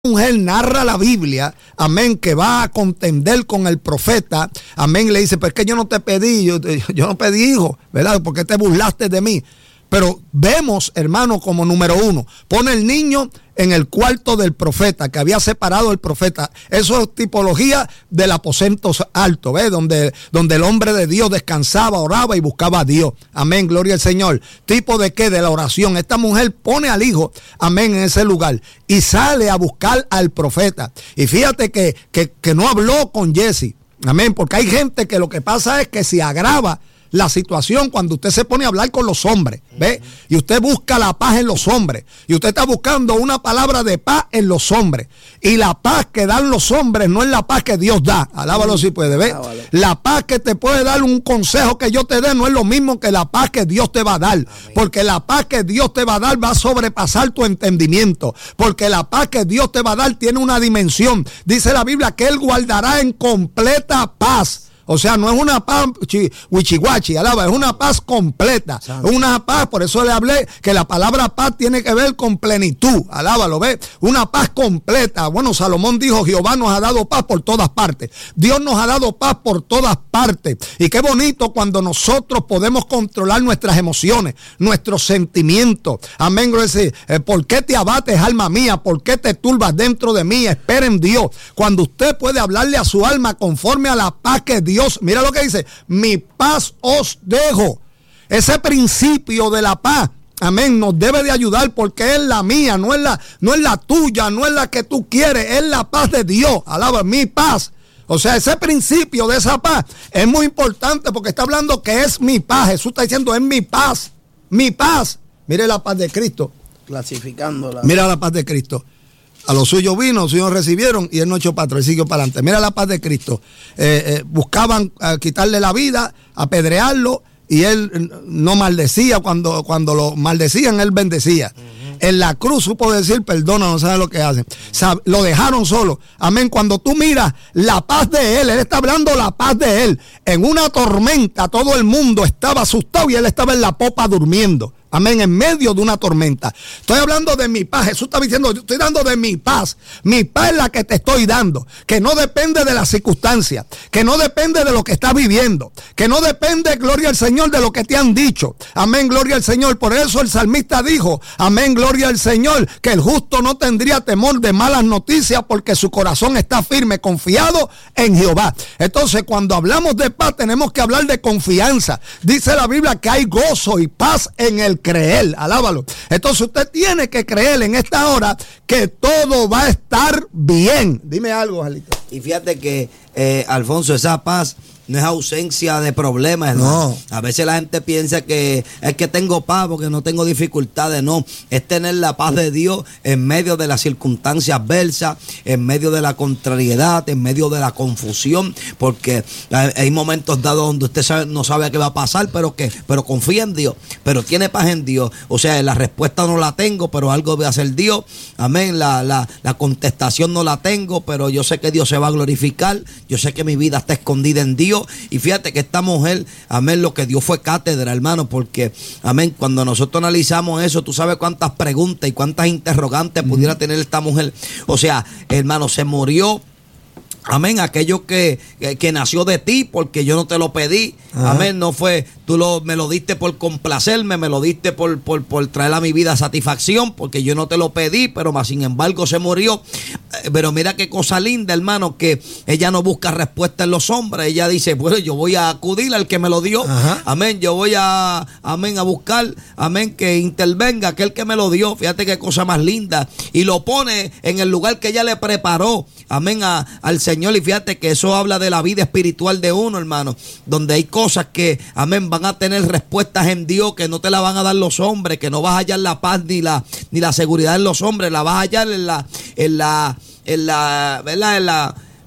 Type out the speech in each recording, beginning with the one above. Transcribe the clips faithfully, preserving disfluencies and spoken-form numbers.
mujer narra la Biblia, amén, que va a contender con el profeta, amén, le dice, pero es que yo no te pedí, yo, yo no pedí hijo, ¿verdad? ¿Por qué te burlaste de mí? Pero vemos, hermano, como número uno, pone el niño en el cuarto del profeta, que había separado el profeta. Eso es tipología del aposento alto, ¿ves? Donde, donde el hombre de Dios descansaba, oraba y buscaba a Dios. Amén, gloria al Señor. ¿Tipo de qué? De la oración. Esta mujer pone al hijo, amén, en ese lugar y sale a buscar al profeta. Y fíjate que, que, que no habló con Jesse, amén, porque hay gente que lo que pasa es que se agrava la situación cuando usted se pone a hablar con los hombres, ¿ve? Y usted busca la paz en los hombres. Y usted está buscando una palabra de paz en los hombres. Y la paz que dan los hombres no es la paz que Dios da. Alábalo si puede, ¿ve? La paz que te puede dar un consejo que yo te dé no es lo mismo que la paz que Dios te va a dar. Amén. Porque la paz que Dios te va a dar va a sobrepasar tu entendimiento. Porque la paz que Dios te va a dar tiene una dimensión. Dice la Biblia que Él guardará en completa paz. O sea, no es una paz wichihuachi, alaba, es una paz completa. Santo. Una paz, por eso le hablé que la palabra paz tiene que ver con plenitud. Alábalo, ¿ves? Una paz completa. Bueno, Salomón dijo, Jehová nos ha dado paz por todas partes. Dios nos ha dado paz por todas partes. Y qué bonito cuando nosotros podemos controlar nuestras emociones, nuestros sentimientos. Amén, gloria. ¿Por qué te abates, alma mía? ¿Por qué te turbas dentro de mí? Espera en Dios. Cuando usted puede hablarle a su alma conforme a la paz que Dios Dios, mira lo que dice, mi paz os dejo. Ese principio de la paz, amén, nos debe de ayudar porque es la mía, no es la, no es la tuya, no es la que tú quieres, es la paz de Dios. Alaba, mi paz. O sea, ese principio de esa paz es muy importante porque está hablando que es mi paz. Jesús está diciendo, es mi paz, mi paz. Mire la paz de Cristo. Clasificándola. Mira la paz de Cristo. A los suyos vino, los suyos recibieron y él no echó para atrás, siguió para adelante. Mira la paz de Cristo. Eh, eh, buscaban eh, quitarle la vida, apedrearlo y él no maldecía. Cuando, cuando lo maldecían, él bendecía. Uh-huh. En la cruz supo decir, perdona, no sabe lo que hacen. O sea, lo dejaron solo. Amén. Cuando tú miras la paz de él, él está hablando la paz de él. En una tormenta todo el mundo estaba asustado y él estaba en la popa durmiendo. Amén, en medio de una tormenta. Estoy hablando de mi paz. Jesús está diciendo, yo estoy dando de mi paz. Mi paz es la que te estoy dando. Que no depende de las circunstancias. Que no depende de lo que estás viviendo. Que no depende, gloria al Señor, de lo que te han dicho. Amén, gloria al Señor. Por eso el salmista dijo, amén, gloria al Señor, que el justo no tendría temor de malas noticias porque su corazón está firme, confiado en Jehová. Entonces, cuando hablamos de paz, tenemos que hablar de confianza. Dice la Biblia que hay gozo y paz en el creer, alábalo. Entonces usted tiene que creer en esta hora que todo va a estar bien. Dime algo, Jalito. Y fíjate que, eh, Alfonso, esa paz no es ausencia de problemas, hermano. No. A veces la gente piensa que es que tengo paz porque no tengo dificultades. No, es tener la paz de Dios en medio de las circunstancias adversas, en medio de la contrariedad, en medio de la confusión, porque hay momentos dados donde usted sabe, no sabe qué va a pasar, pero que, pero confía en Dios, pero tiene paz en Dios. O sea, la respuesta no la tengo, pero algo voy a hacer Dios. Amén. La, la, la contestación no la tengo, pero yo sé que Dios se va a glorificar. Yo sé que mi vida está escondida en Dios. Y fíjate que esta mujer, amén, lo que dio fue cátedra, hermano, porque, amén, cuando nosotros analizamos eso, tú sabes cuántas preguntas y cuántas interrogantes mm. pudiera tener esta mujer. O sea, hermano, se murió. Amén, aquello que, que, que nació de ti porque yo no te lo pedí. Ajá. Amén, no fue, tú lo, me lo diste por complacerme, me lo diste por, por, por traer a mi vida satisfacción porque yo no te lo pedí, pero más sin embargo se murió. Pero mira qué cosa linda, hermano, que ella no busca respuesta en los hombres. Ella dice, bueno, yo voy a acudir al que me lo dio. Ajá. Amén, yo voy a, amén, a buscar, amén, que intervenga aquel que me lo dio. Fíjate qué cosa más linda. Y lo pone en el lugar que ella le preparó, amén, a, al Señor. Señor, y fíjate que eso habla de la vida espiritual de uno, hermano, donde hay cosas que, amén, van a tener respuestas en Dios que no te la van a dar los hombres, que no vas a hallar la paz ni la ni la seguridad en los hombres, la vas a hallar en la en la en la, ¿verdad? En la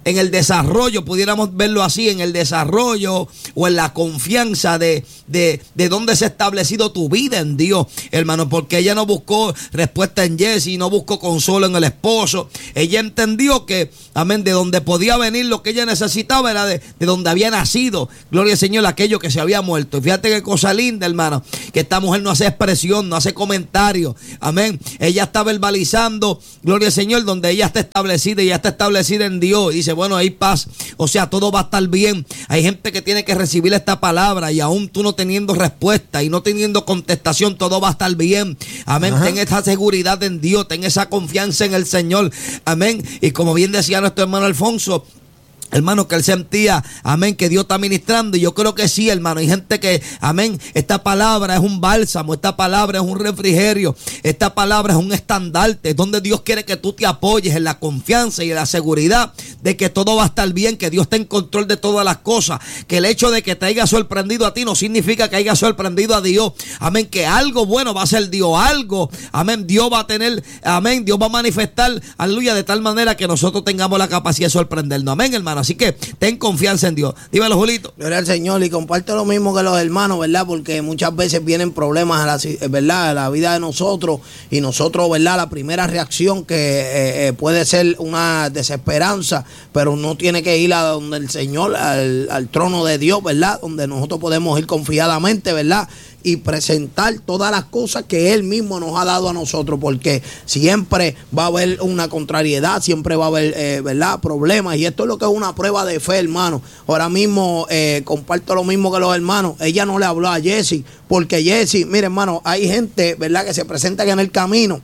en el desarrollo, pudiéramos verlo así, en el desarrollo o en la confianza de, de, de dónde se ha establecido tu vida en Dios, hermano, porque ella no buscó respuesta en Jesse, no buscó consuelo en el esposo. Ella entendió que, amén, de donde podía venir lo que ella necesitaba era de, de donde había nacido, gloria al Señor, aquello que se había muerto. Y fíjate qué cosa linda, hermano, que esta mujer no hace expresión, no hace comentario, amén. Ella está verbalizando, gloria al Señor, donde ella está establecida y ya está establecida en Dios. Y dice, bueno, hay paz, o sea, todo va a estar bien. Hay gente que tiene que recibir esta palabra y aún tú no teniendo respuesta y no teniendo contestación, todo va a estar bien, amén. Ajá. Ten esa seguridad en Dios, ten esa confianza en el Señor, amén. Y como bien decía nuestro hermano Alfonso, hermano, que él sentía, amén, que Dios está ministrando. Y yo creo que sí, hermano. Hay gente que, amén, esta palabra es un bálsamo, esta palabra es un refrigerio, esta palabra es un estandarte, donde Dios quiere que tú te apoyes en la confianza y en la seguridad de que todo va a estar bien, que Dios está en control de todas las cosas, que el hecho de que te haya sorprendido a ti no significa que haya sorprendido a Dios, amén, que algo bueno va a ser Dios, algo, amén, Dios va a tener, amén, Dios va a manifestar, aleluya, de tal manera que nosotros tengamos la capacidad de sorprendernos, amén, hermano. Así que ten confianza en Dios. Dímelo, Julito. Gloria al Señor, y comparte lo mismo que los hermanos, ¿verdad? Porque muchas veces vienen problemas a la, ¿verdad?, a la vida de nosotros, y nosotros, ¿verdad?, la primera reacción que eh, eh, puede ser una desesperanza, pero no tiene que ir a donde el Señor, al, al trono de Dios, ¿verdad?, donde nosotros podemos ir confiadamente, ¿verdad?, y presentar todas las cosas que Él mismo nos ha dado a nosotros, porque siempre va a haber una contrariedad, siempre va a haber, eh, ¿verdad?, problemas, y esto es lo que es una prueba de fe, hermano. Ahora mismo eh, comparto lo mismo que los hermanos. Ella no le habló a Jesse, porque Jesse, mire, hermano, hay gente, ¿verdad?, que se presenta en el camino,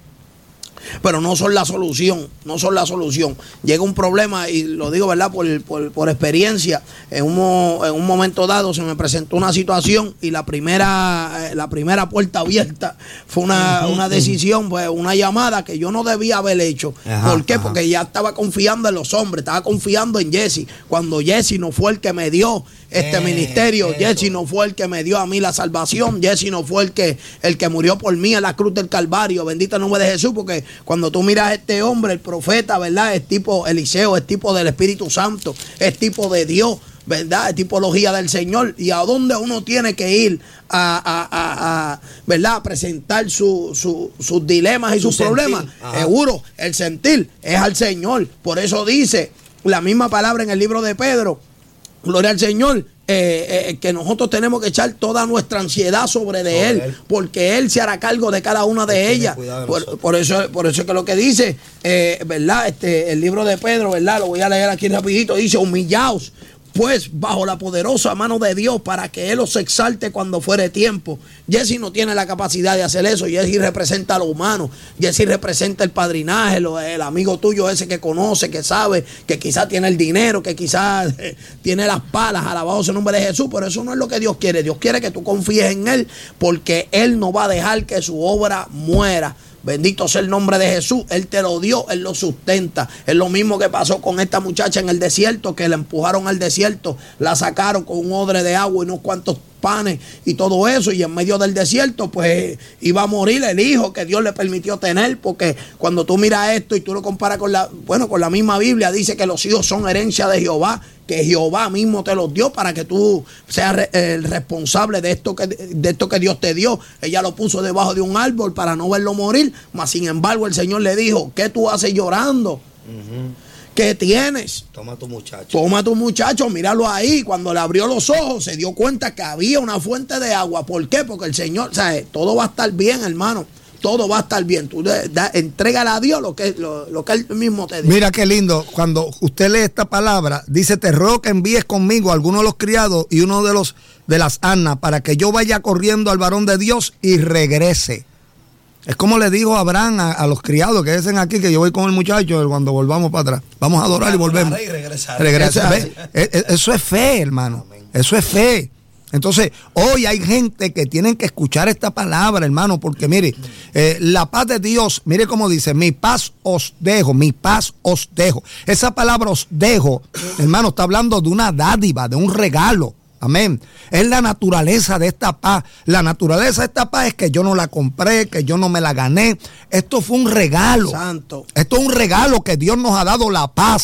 pero no son la solución, no son la solución. Llega un problema, y lo digo, ¿verdad?, por, por, por experiencia. En un, en un momento dado se me presentó una situación, y la primera, la primera puerta abierta fue una, uh-huh, una decisión, pues una llamada que yo no debía haber hecho. Ajá, ¿por qué? Ajá. Porque ya estaba confiando en los hombres, estaba confiando en Jesse, cuando Jesse no fue el que me dio este eh, ministerio, eso. Jesse no fue el que me dio a mí la salvación, Jesse no fue el que, el que murió por mí en la cruz del Calvario. Bendito el nombre de Jesús, porque cuando tú miras a este hombre, el profeta, ¿verdad?, es tipo Eliseo, es tipo del Espíritu Santo, es tipo de Dios, ¿verdad?, es tipología del Señor. Y a dónde uno tiene que ir a, a, a, a ¿verdad?, a presentar su, su, sus dilemas y sus su problemas. Seguro, el sentir es al Señor. Por eso dice la misma palabra en el libro de Pedro, gloria al Señor, eh, eh, que nosotros tenemos que echar toda nuestra ansiedad sobre de él, él, porque Él se hará cargo de cada una de ellas. De por, por eso, por eso es que lo que dice, eh, ¿verdad?, este, el libro de Pedro, ¿verdad?, lo voy a leer aquí rapidito, dice: humillaos pues bajo la poderosa mano de Dios, para que Él os exalte cuando fuere tiempo. Jesse no tiene la capacidad de hacer eso. Jesse representa a lo humano. Jesse representa el padrinaje, lo, el amigo tuyo ese que conoce, que sabe, que quizás tiene el dinero, que quizás eh, tiene las palas, alabado sea el nombre de Jesús. Pero eso no es lo que Dios quiere. Dios quiere que tú confíes en Él, porque Él no va a dejar que su obra muera. Bendito sea el nombre de Jesús. Él te lo dio, Él lo sustenta. Es lo mismo que pasó con esta muchacha en el desierto, que la empujaron al desierto, la sacaron con un odre de agua y unos cuantos panes y todo eso, y en medio del desierto pues iba a morir el hijo que Dios le permitió tener, porque cuando tú miras esto y tú lo comparas con la, bueno, con la misma Biblia, dice que los hijos son herencia de Jehová, que Jehová mismo te los dio para que tú seas el responsable de esto que, de esto que Dios te dio. Ella lo puso debajo de un árbol para no verlo morir, mas sin embargo el Señor le dijo: ¿qué tú haces llorando? Uh-huh. ¿Qué tienes? Toma tu muchacho. Toma tu muchacho, míralo ahí. Cuando le abrió los ojos, se dio cuenta que había una fuente de agua. ¿Por qué? Porque el Señor, ¿sabes? Todo va a estar bien, hermano. Todo va a estar bien. Tú da, entrégale a Dios lo que, lo, lo que Él mismo te dice. Mira qué lindo. Cuando usted lee esta palabra, dice: te ruego que envíes conmigo a algunos de los criados y uno de los de las asnas, para que yo vaya corriendo al varón de Dios y regrese. Es como le dijo Abraham a, a los criados que dicen aquí, que yo voy con el muchacho cuando volvamos para atrás. Vamos a adorar y volvemos. Y regresar. Regresa. Eso es fe, hermano. Amén. Eso es fe. Entonces, hoy hay gente que tienen que escuchar esta palabra, hermano, porque mire, eh, la paz de Dios, mire cómo dice: mi paz os dejo, mi paz os dejo. Esa palabra os dejo, hermano, está hablando de una dádiva, de un regalo. Amén. Es la naturaleza de esta paz. La naturaleza de esta paz es que yo no la compré, que yo no me la gané. Esto fue un regalo. Santo. Esto es un regalo que Dios nos ha dado, la paz.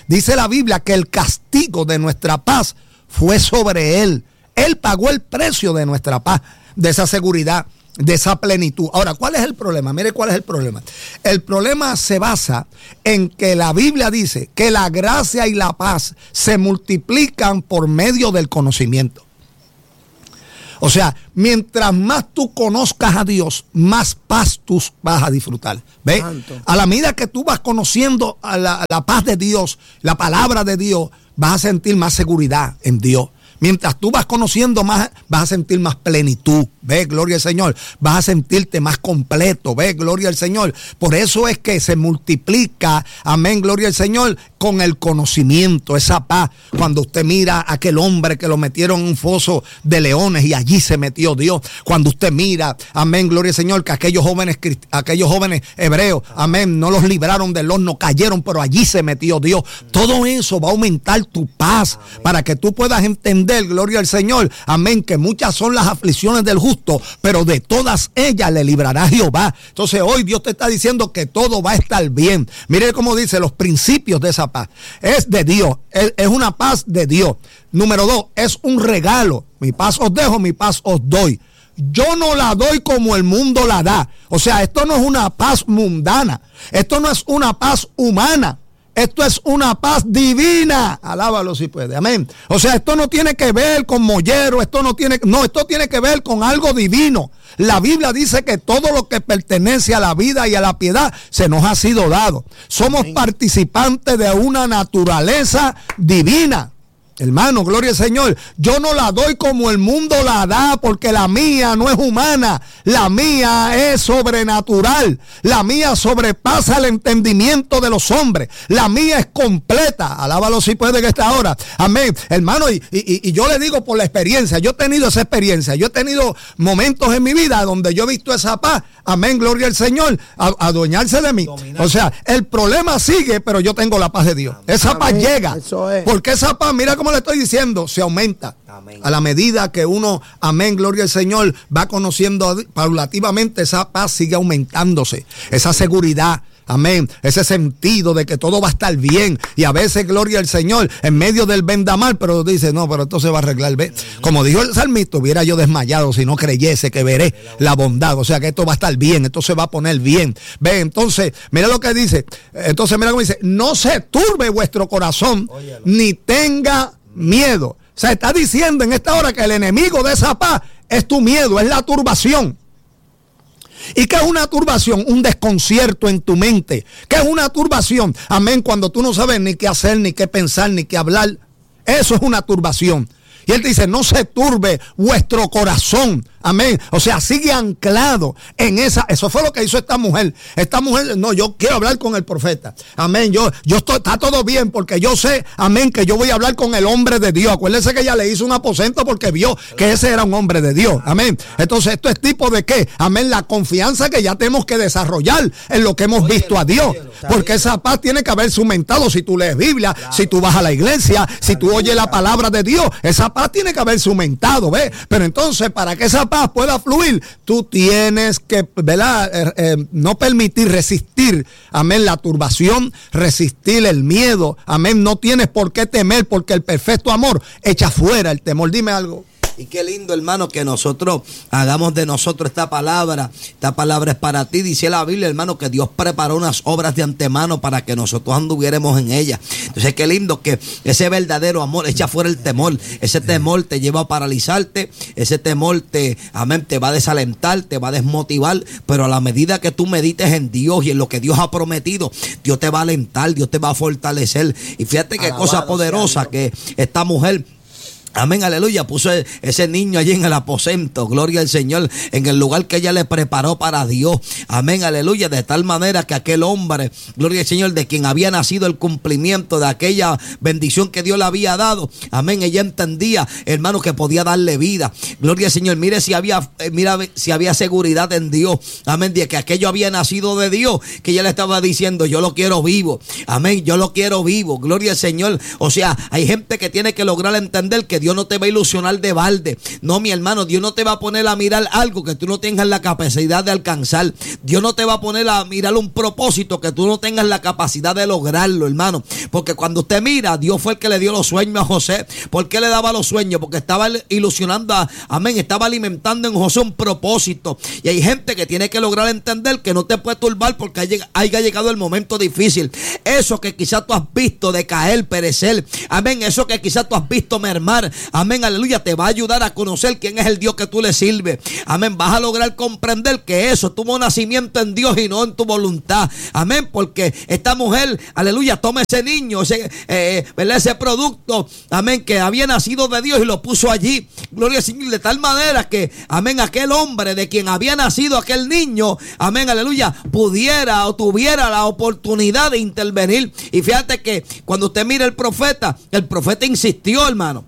dice la Biblia que el castigo de nuestra paz fue sobre Él. Él pagó el precio de nuestra paz, de esa seguridad, de esa plenitud. Ahora, ¿cuál es el problema? Mire cuál es el problema. El problema se basa en que la Biblia dice que la gracia y la paz se multiplican por medio del conocimiento. O sea, mientras más tú conozcas a Dios, más paz tú vas a disfrutar. ¿Ves? A la medida que tú vas conociendo a la, la paz de Dios, la palabra de Dios, vas a sentir más seguridad en Dios. Mientras tú vas conociendo más, vas a sentir más plenitud. Ve, gloria al Señor. Vas a sentirte más completo. Ve, gloria al Señor. Por eso es que se multiplica, amén, gloria al Señor, con el conocimiento, esa paz. Cuando usted mira a aquel hombre que lo metieron en un foso de leones y allí se metió Dios. Cuando usted mira, amén, gloria al Señor, que aquellos jóvenes, aquellos jóvenes hebreos, amén, no los libraron del horno, cayeron, pero allí se metió Dios. Todo eso va a aumentar tu paz, amén, para que tú puedas entender, gloria al Señor, amén, que muchas son las aflicciones del justo, pero de todas ellas le librará Jehová. Entonces hoy Dios te está diciendo que todo va a estar bien. Mire cómo dice los principios de esa paz. Es de Dios, es, es una paz de Dios. Número dos, es un regalo. Mi paz os dejo, mi paz os doy. Yo no la doy como el mundo la da. O sea, esto no es una paz mundana. Esto no es una paz humana. Esto es una paz divina. Alábalo si puede. Amén. O sea, esto no tiene que ver con mollero. Esto no tiene, no, esto tiene que ver con algo divino. La Biblia dice que todo lo que pertenece a la vida y a la piedad se nos ha sido dado. Somos Amén. Participantes de una naturaleza divina. Hermano, gloria al Señor. Yo no la doy como el mundo la da, porque la mía no es humana. La mía es sobrenatural. La mía sobrepasa el entendimiento de los hombres. La mía es completa. Alábalo si puede que esta hora. Amén. Hermano, y, y, y yo le digo por la experiencia. Yo he tenido esa experiencia. Yo he tenido momentos en mi vida donde yo he visto esa paz. Amén, gloria al Señor. A, adueñarse de mí. Dominar. O sea, el problema sigue, pero yo tengo la paz de Dios. Amén. Esa paz Amén. Llega. Eso es. Porque esa paz, mira cómo le estoy diciendo, se aumenta. Amén. A la medida que uno, amén, gloria al Señor, va conociendo paulativamente, esa paz sigue aumentándose, esa seguridad. Amén, ese sentido de que todo va a estar bien. Y a veces, gloria al Señor, en medio del vendaval, pero dice, no, pero esto se va a arreglar. ¿Ve? Como dijo el salmista, hubiera yo desmayado si no creyese que veré la bondad. O sea que esto va a estar bien, esto se va a poner bien. Ve, entonces, mira lo que dice. Entonces, mira cómo dice, no se turbe vuestro corazón, Óyalo. Ni tenga miedo. O sea, está diciendo en esta hora que el enemigo de esa paz es tu miedo, es la turbación. ¿Y qué es una turbación? Un desconcierto en tu mente. ¿Qué es una turbación? Amén, cuando tú no sabes ni qué hacer, ni qué pensar, ni qué hablar. Eso es una turbación. Y él dice, no se turbe vuestro corazón. Amén. O sea, sigue anclado en esa. Eso fue lo que hizo esta mujer. Esta mujer, no, yo quiero hablar con el profeta. Amén. Yo, yo estoy, está todo bien porque yo sé, amén, que yo voy a hablar con el hombre de Dios. Acuérdense que ella le hizo un aposento porque vio que ese era un hombre de Dios. Amén. Entonces, esto es tipo de qué? Amén. La confianza que ya tenemos que desarrollar en lo que hemos Oye, visto a Dios. Porque esa paz tiene que haberse aumentado si tú lees Biblia, claro. Si tú vas a la iglesia, si tú oyes la palabra de Dios. Esa paz tiene que haberse aumentado, ¿ves? Pero entonces, para que esa paz pueda fluir, tú tienes que, ¿verdad? Eh, eh, no permitir, resistir, amén, la turbación, resistir el miedo, amén, no tienes por qué temer, porque el perfecto amor echa fuera el temor. Dime algo. Y qué lindo, hermano, que nosotros hagamos de nosotros esta palabra. Esta palabra es para ti. Dice la Biblia, hermano, que Dios preparó unas obras de antemano para que nosotros anduviéramos en ellas. Entonces, qué lindo que ese verdadero amor echa fuera el temor. Ese temor te lleva a paralizarte. Ese temor te, amén, te va a desalentar, te va a desmotivar. Pero a la medida que tú medites en Dios y en lo que Dios ha prometido, Dios te va a alentar, Dios te va a fortalecer. Y fíjate qué cosa poderosa que esta mujer, amén, aleluya, puso ese niño allí en el aposento, gloria al Señor, en el lugar que ella le preparó para Dios. Amén, aleluya, de tal manera que aquel hombre, gloria al Señor, de quien había nacido el cumplimiento de aquella bendición que Dios le había dado. Amén, ella entendía, hermano, que podía darle vida. Gloria al Señor, mire si había, mira si había seguridad en Dios. Amén, de que aquello había nacido de Dios, que ella le estaba diciendo, yo lo quiero vivo. Amén, yo lo quiero vivo. Gloria al Señor. O sea, hay gente que tiene que lograr entender que Dios Dios no te va a ilusionar de balde. No, mi hermano, Dios no te va a poner a mirar algo que tú no tengas la capacidad de alcanzar. Dios no te va a poner a mirar un propósito que tú no tengas la capacidad de lograrlo, hermano. Porque cuando usted mira, Dios fue el que le dio los sueños a José. ¿Por qué le daba los sueños? Porque estaba ilusionando, a, amén, estaba alimentando en José un propósito. Y hay gente que tiene que lograr entender que no te puede turbar porque haya, haya llegado el momento difícil. Eso que quizás tú has visto decaer, perecer, amén, eso que quizás tú has visto mermar, amén, aleluya, te va a ayudar a conocer quién es el Dios que tú le sirves. Amén, vas a lograr comprender que eso tuvo nacimiento en Dios y no en tu voluntad. Amén, porque esta mujer, aleluya, toma ese niño, ese, eh, ¿verdad? Ese producto, amén, que había nacido de Dios y lo puso allí. Gloria al Señor, de tal manera que, amén, aquel hombre de quien había nacido aquel niño, amén, aleluya, pudiera o tuviera la oportunidad de intervenir. Y fíjate que cuando usted mira el profeta, el profeta insistió, hermano.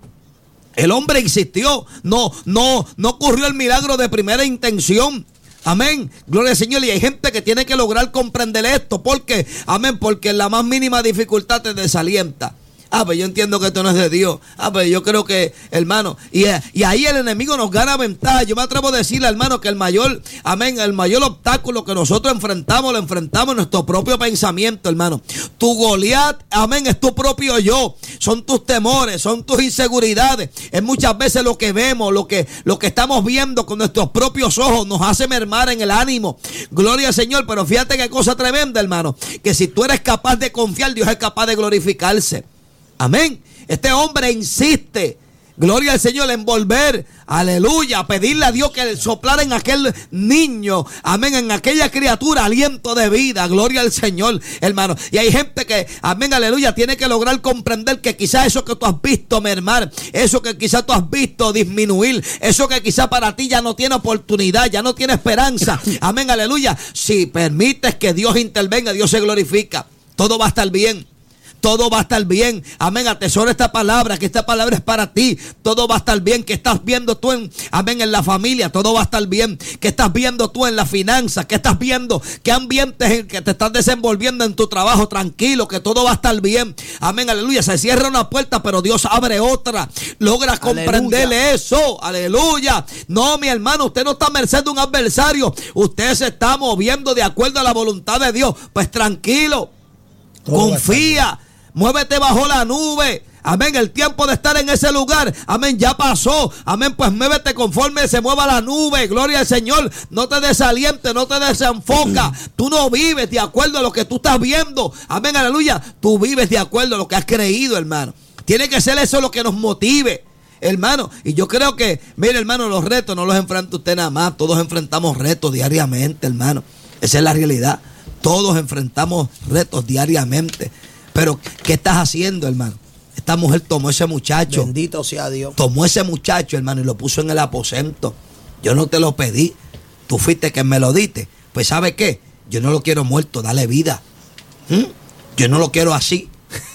El hombre insistió, no, no, no ocurrió el milagro de primera intención. Amén, gloria al Señor. Y hay gente que tiene que lograr comprender esto. ¿Por qué? Amén, porque la más mínima dificultad te desalienta. Ah, pues yo entiendo que esto no es de Dios. Ah, pues yo creo que, hermano, y, y ahí el enemigo nos gana ventaja. Yo me atrevo a decirle, hermano, que el mayor, amén, el mayor obstáculo que nosotros enfrentamos, lo enfrentamos en nuestro propio pensamiento, hermano. Tu Goliat, amén, es tu propio yo. Son tus temores, son tus inseguridades. Es muchas veces lo que vemos, lo que, lo que estamos viendo con nuestros propios ojos nos hace mermar en el ánimo. Gloria al Señor, pero fíjate qué cosa tremenda, hermano, que si tú eres capaz de confiar, Dios es capaz de glorificarse. Amén. Este hombre insiste, gloria al Señor, en volver, aleluya, a pedirle a Dios que soplara en aquel niño, amén, en aquella criatura aliento de vida, gloria al Señor, hermano. Y hay gente que, amén, aleluya, tiene que lograr comprender que quizás eso que tú has visto mermar, eso que quizás tú has visto disminuir, eso que quizás para ti ya no tiene oportunidad, ya no tiene esperanza, amén, aleluya. Si permites que Dios intervenga, Dios se glorifica, todo va a estar bien. Todo va a estar bien. Amén. Atesora esta palabra, que esta palabra es para ti. Todo va a estar bien. Que estás viendo tú en, amén, en la familia. Todo va a estar bien. Que estás viendo tú en la finanza. Que estás viendo qué ambientes en que te estás desenvolviendo en tu trabajo. Tranquilo, que todo va a estar bien. Amén, aleluya. Se cierra una puerta, pero Dios abre otra. Logra comprenderle eso. Aleluya. No, mi hermano, usted no está a merced de un adversario. Usted se está moviendo de acuerdo a la voluntad de Dios. Pues tranquilo. Todo confía. Muévete bajo la nube. Amén, el tiempo de estar en ese lugar, amén, ya pasó. Amén, pues muévete conforme se mueva la nube. Gloria al Señor. No te desalientes, no te desenfoca. Tú no vives de acuerdo a lo que tú estás viendo. Amén, aleluya. Tú vives de acuerdo a lo que has creído, hermano. Tiene que ser eso lo que nos motive, hermano. Y yo creo que, mire, hermano, los retos no los enfrenta usted nada más. Todos enfrentamos retos diariamente, hermano. Esa es la realidad. Todos enfrentamos retos diariamente. Pero, ¿qué estás haciendo, hermano? Esta mujer tomó ese muchacho. Bendito sea Dios. Tomó ese muchacho, hermano, y lo puso en el aposento. Yo no te lo pedí. Tú fuiste quien me lo diste. Pues, ¿sabe qué? Yo no lo quiero muerto, dale vida. ¿Mm? Yo no lo quiero así.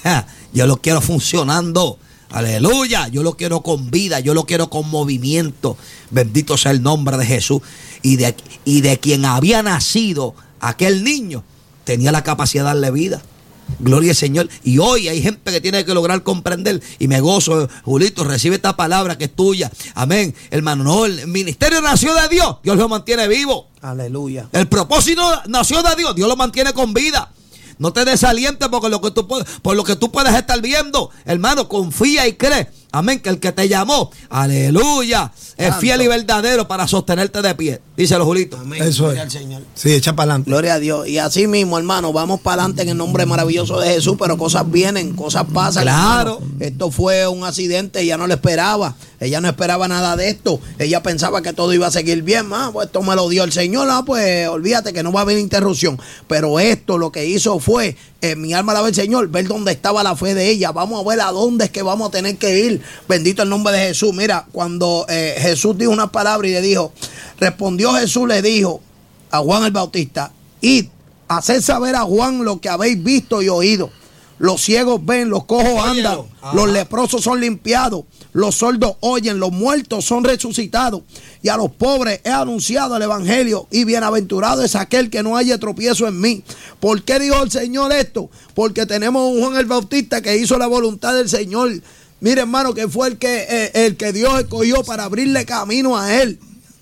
Yo lo quiero funcionando. Aleluya. Yo lo quiero con vida. Yo lo quiero con movimiento. Bendito sea el nombre de Jesús. Y de, y de quien había nacido aquel niño, tenía la capacidad de darle vida. Gloria al Señor. Y hoy hay gente que tiene que lograr comprender. Y me gozo, Julito, recibe esta palabra que es tuya. Amén. Hermano, no, el ministerio nació de Dios, Dios lo mantiene vivo. Aleluya. El propósito nació de Dios, Dios lo mantiene con vida. No te desalientes porque lo que tú puedes, por lo que tú puedes estar viendo. Hermano, confía y cree. Amén, que el que te llamó, aleluya, es Santo, fiel y verdadero para sostenerte de pie. Díselo, Julito. Amén. Eso Gloria es. al Señor. Sí, echa para adelante. Gloria a Dios. Y así mismo, hermano, vamos para adelante en el nombre maravilloso de Jesús, pero cosas vienen, cosas pasan. Claro. Hermano. Esto fue un accidente, ella no lo esperaba. Ella no esperaba nada de esto. Ella pensaba que todo iba a seguir bien. Ah, pues esto me lo dio el Señor. Ah, pues olvídate que no va a haber interrupción. Pero esto lo que hizo fue, eh, mi alma alaba al Señor, ver dónde estaba la fe de ella. Vamos a ver a dónde es que vamos a tener que ir. Bendito el nombre de Jesús. Mira, cuando eh, Jesús dijo una palabra y le dijo, respondió Jesús, le dijo a Juan el Bautista, id, haced saber a Juan lo que habéis visto y oído. Los ciegos ven, los cojos andan, los leprosos son limpiados, los sordos oyen, los muertos son resucitados, y a los pobres he anunciado el evangelio, y bienaventurado es aquel que no haya tropiezo en mí. ¿Por qué dijo el Señor esto? Porque tenemos un Juan el Bautista que hizo la voluntad del Señor. Mire, hermano, que fue el que, eh, el que Dios escogió para abrirle camino a él.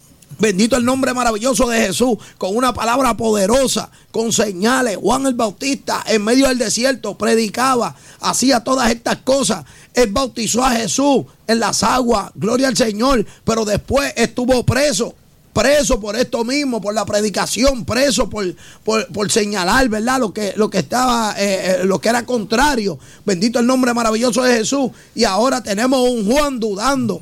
Bendito el nombre maravilloso de Jesús, con una palabra poderosa, con señales. Juan el Bautista en medio del desierto predicaba, hacía todas estas cosas. Él bautizó a Jesús en las aguas, gloria al Señor, pero después estuvo preso. Preso por esto mismo, por la predicación, preso por, por, por señalar, ¿verdad? Lo que, lo que estaba, eh, lo que era contrario. Bendito el nombre maravilloso de Jesús. Y ahora tenemos un Juan dudando.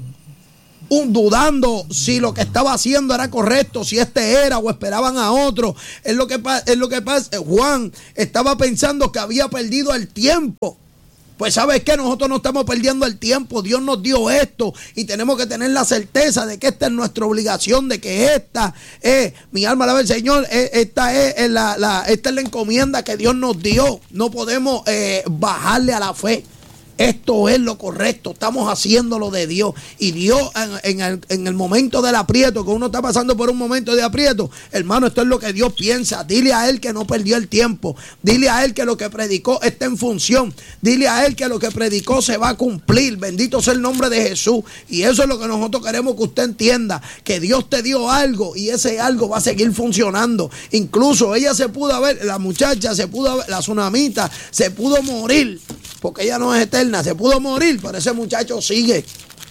Un dudando si lo que estaba haciendo era correcto, si este era o esperaban a otro. Es lo que, es lo que pasa. Juan estaba pensando que había perdido el tiempo. Pues ¿sabes qué? Nosotros no estamos perdiendo el tiempo. Dios nos dio esto y tenemos que tener la certeza de que esta es nuestra obligación, de que esta es, mi alma alaba al Señor, esta es la, la, esta es la encomienda que Dios nos dio. No podemos eh, bajarle a la fe. Esto es lo correcto, estamos haciendo lo de Dios. Y Dios en, en, el, en el momento del aprieto, que uno está pasando por un momento de aprieto, hermano, esto es lo que Dios piensa. Dile a Él que no perdió el tiempo. Dile a Él que lo que predicó está en función. Dile a Él que lo que predicó se va a cumplir. Bendito sea el nombre de Jesús. Y eso es lo que nosotros queremos que usted entienda, que Dios te dio algo y ese algo va a seguir funcionando. Incluso ella se pudo haber, la muchacha se pudo haber, la tsunamita se pudo morir, porque ella no es eterna, se pudo morir, pero ese muchacho sigue.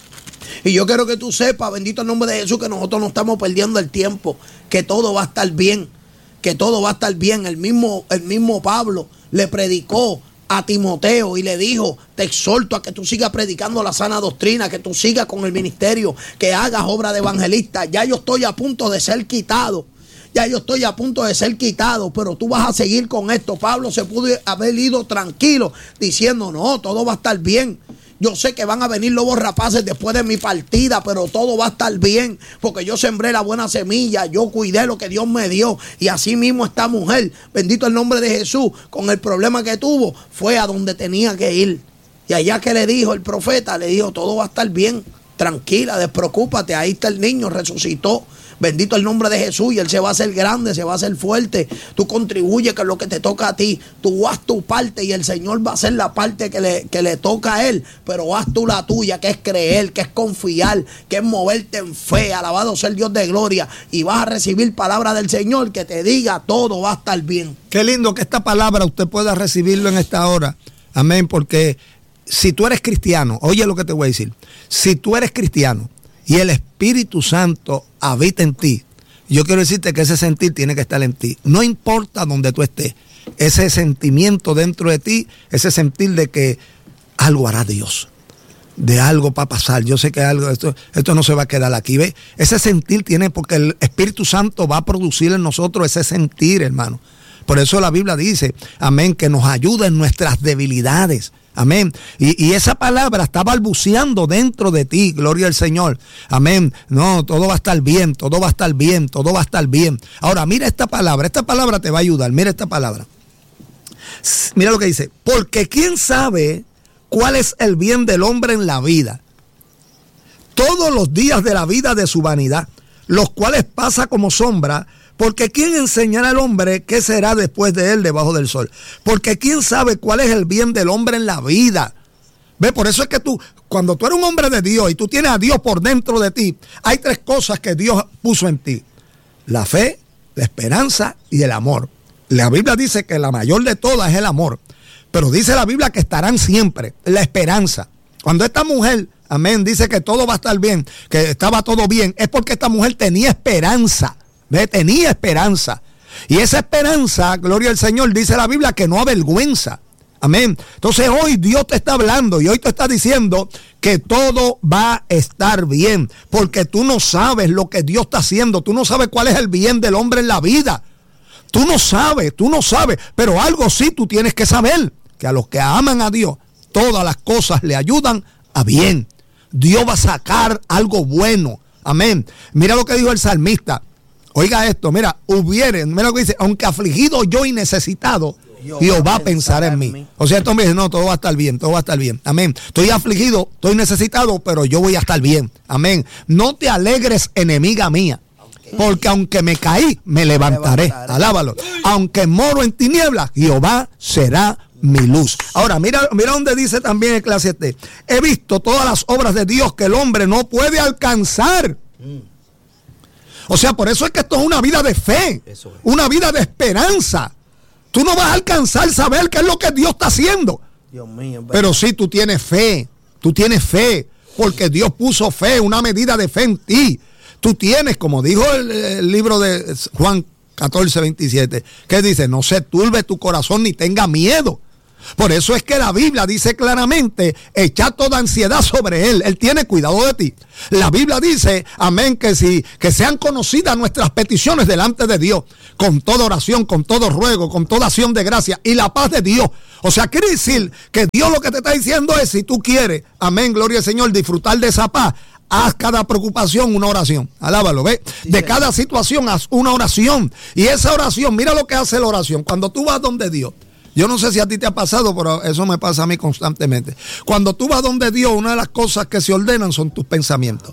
Y yo quiero que tú sepas, bendito el nombre de Jesús, que nosotros no estamos perdiendo el tiempo, que todo va a estar bien, que todo va a estar bien. El mismo, el mismo Pablo le predicó a Timoteo y le dijo, te exhorto a que tú sigas predicando la sana doctrina, que tú sigas con el ministerio, que hagas obra de evangelista. Ya yo estoy a punto de ser quitado. Ya yo estoy a punto de ser quitado, pero tú vas a seguir con esto. Pablo se pudo haber ido tranquilo diciendo, no, todo va a estar bien. Yo sé que van a venir lobos rapaces después de mi partida, pero todo va a estar bien, porque yo sembré la buena semilla, yo cuidé lo que Dios me dio. Y así mismo esta mujer, bendito el nombre de Jesús, con el problema que tuvo, fue a donde tenía que ir. Y allá que le dijo el profeta, le dijo, todo va a estar bien, tranquila, despreocúpate, ahí está el niño, resucitó. Bendito el nombre de Jesús, y Él se va a hacer grande, se va a hacer fuerte. Tú contribuyes con lo que te toca a ti. Tú haz tu parte y el Señor va a hacer la parte que le, que le toca a Él. Pero haz tú la tuya, que es creer, que es confiar, que es moverte en fe. Alabado sea el Dios de gloria. Y vas a recibir palabra del Señor que te diga todo va a estar bien. Qué lindo que esta palabra usted pueda recibirlo en esta hora. Amén, porque si tú eres cristiano, oye lo que te voy a decir. Si tú eres cristiano y el Espíritu Santo habita en ti, yo quiero decirte que ese sentir tiene que estar en ti. No importa donde tú estés, ese sentimiento dentro de ti, ese sentir de que algo hará Dios, de algo va a pasar. Yo sé que algo, esto, esto no se va a quedar aquí, ¿ves? Ese sentir tiene, porque el Espíritu Santo va a producir en nosotros ese sentir, hermano. Por eso la Biblia dice, amén, que nos ayuda en nuestras debilidades. Amén. Y, y esa palabra está balbuceando dentro de ti. Gloria al Señor. Amén. No, todo va a estar bien, todo va a estar bien, todo va a estar bien. Ahora, mira esta palabra. Esta palabra te va a ayudar. Mira esta palabra. Mira lo que dice. Porque quién sabe cuál es el bien del hombre en la vida. Todos los días de la vida de su vanidad, los cuales pasa como sombra. Porque ¿quién enseñará al hombre qué será después de él debajo del sol? Porque ¿quién sabe cuál es el bien del hombre en la vida? Ve, por eso es que tú, cuando tú eres un hombre de Dios y tú tienes a Dios por dentro de ti, hay tres cosas que Dios puso en ti. La fe, la esperanza y el amor. La Biblia dice que la mayor de todas es el amor. Pero dice la Biblia que estarán siempre la esperanza. Cuando esta mujer, amén, dice que todo va a estar bien, que estaba todo bien, es porque esta mujer tenía esperanza. ¿Ve? Tenía esperanza. Y esa esperanza, gloria al Señor, dice la Biblia que no avergüenza. Amén. Entonces hoy Dios te está hablando y hoy te está diciendo que todo va a estar bien. Porque tú no sabes lo que Dios está haciendo. Tú no sabes cuál es el bien del hombre en la vida. Tú no sabes, tú no sabes. Pero algo sí tú tienes que saber. Que a los que aman a Dios, todas las cosas le ayudan a bien. Dios va a sacar algo bueno. Amén. Mira lo que dijo el salmista. Oiga esto, mira, hubiere, mira lo que dice, aunque afligido yo y necesitado, Dios va a pensar en mí. O sea, esto me dice, no, todo va a estar bien, todo va a estar bien. Amén. Estoy afligido, estoy necesitado, pero yo voy a estar bien. Amén. No te alegres, enemiga mía, porque aunque me caí, me levantaré. Alábalo. Aunque moro en tinieblas, Jehová será mi luz. Ahora, mira, mira donde dice también Eclesiastés. He visto todas las obras de Dios que el hombre no puede alcanzar. O sea, por eso es que esto es una vida de fe, Eso es. una vida de esperanza. Tú no vas a alcanzar saber qué es lo que Dios está haciendo. Dios mío, Pero sí, tú tienes fe, tú tienes fe, porque Dios puso fe, una medida de fe en ti. Tú tienes, como dijo el, el libro de Juan catorce, veintisiete, que dice, no se turbe tu corazón ni tenga miedo. Por eso es que la Biblia dice claramente, echa toda ansiedad sobre Él, Él tiene cuidado de ti. La Biblia dice, amén, que si que sean conocidas nuestras peticiones delante de Dios, con toda oración, con todo ruego, con toda acción de gracia y la paz de Dios. O sea, quiere decir que Dios lo que te está diciendo es, si tú quieres, amén, gloria al Señor, disfrutar de esa paz, haz cada preocupación una oración. Alábalo, ¿ves? Sí, de sí. cada situación haz una oración. Y esa oración, mira lo que hace la oración. Cuando tú vas donde Dios, yo no sé si a ti te ha pasado, pero eso me pasa a mí constantemente. Cuando tú vas donde Dios, una de las cosas que se ordenan son tus pensamientos.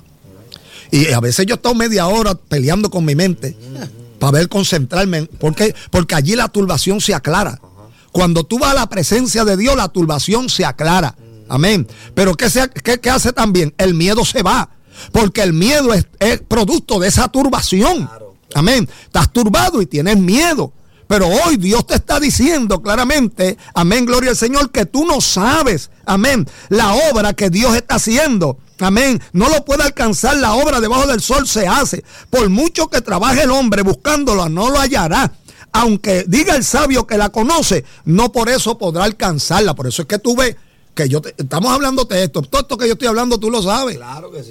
Y a veces yo he estado media hora peleando con mi mente para ver concentrarme. ¿Por qué? Porque allí la turbación se aclara. Cuando tú vas a la presencia de Dios, la turbación se aclara. Amén. Pero ¿qué, se, qué, qué hace también? El miedo se va. Porque el miedo es, es producto de esa turbación. Amén. Estás turbado y tienes miedo. Pero hoy Dios te está diciendo claramente, amén, gloria al Señor, que tú no sabes, amén, la obra que Dios está haciendo. Amén. No lo puede alcanzar, la obra debajo del sol se hace. Por mucho que trabaje el hombre buscándola, no lo hallará. Aunque diga el sabio que la conoce, no por eso podrá alcanzarla. Por eso es que tú ves que yo te, estamos hablándote de esto. Todo esto que yo estoy hablando tú lo sabes. Claro que sí.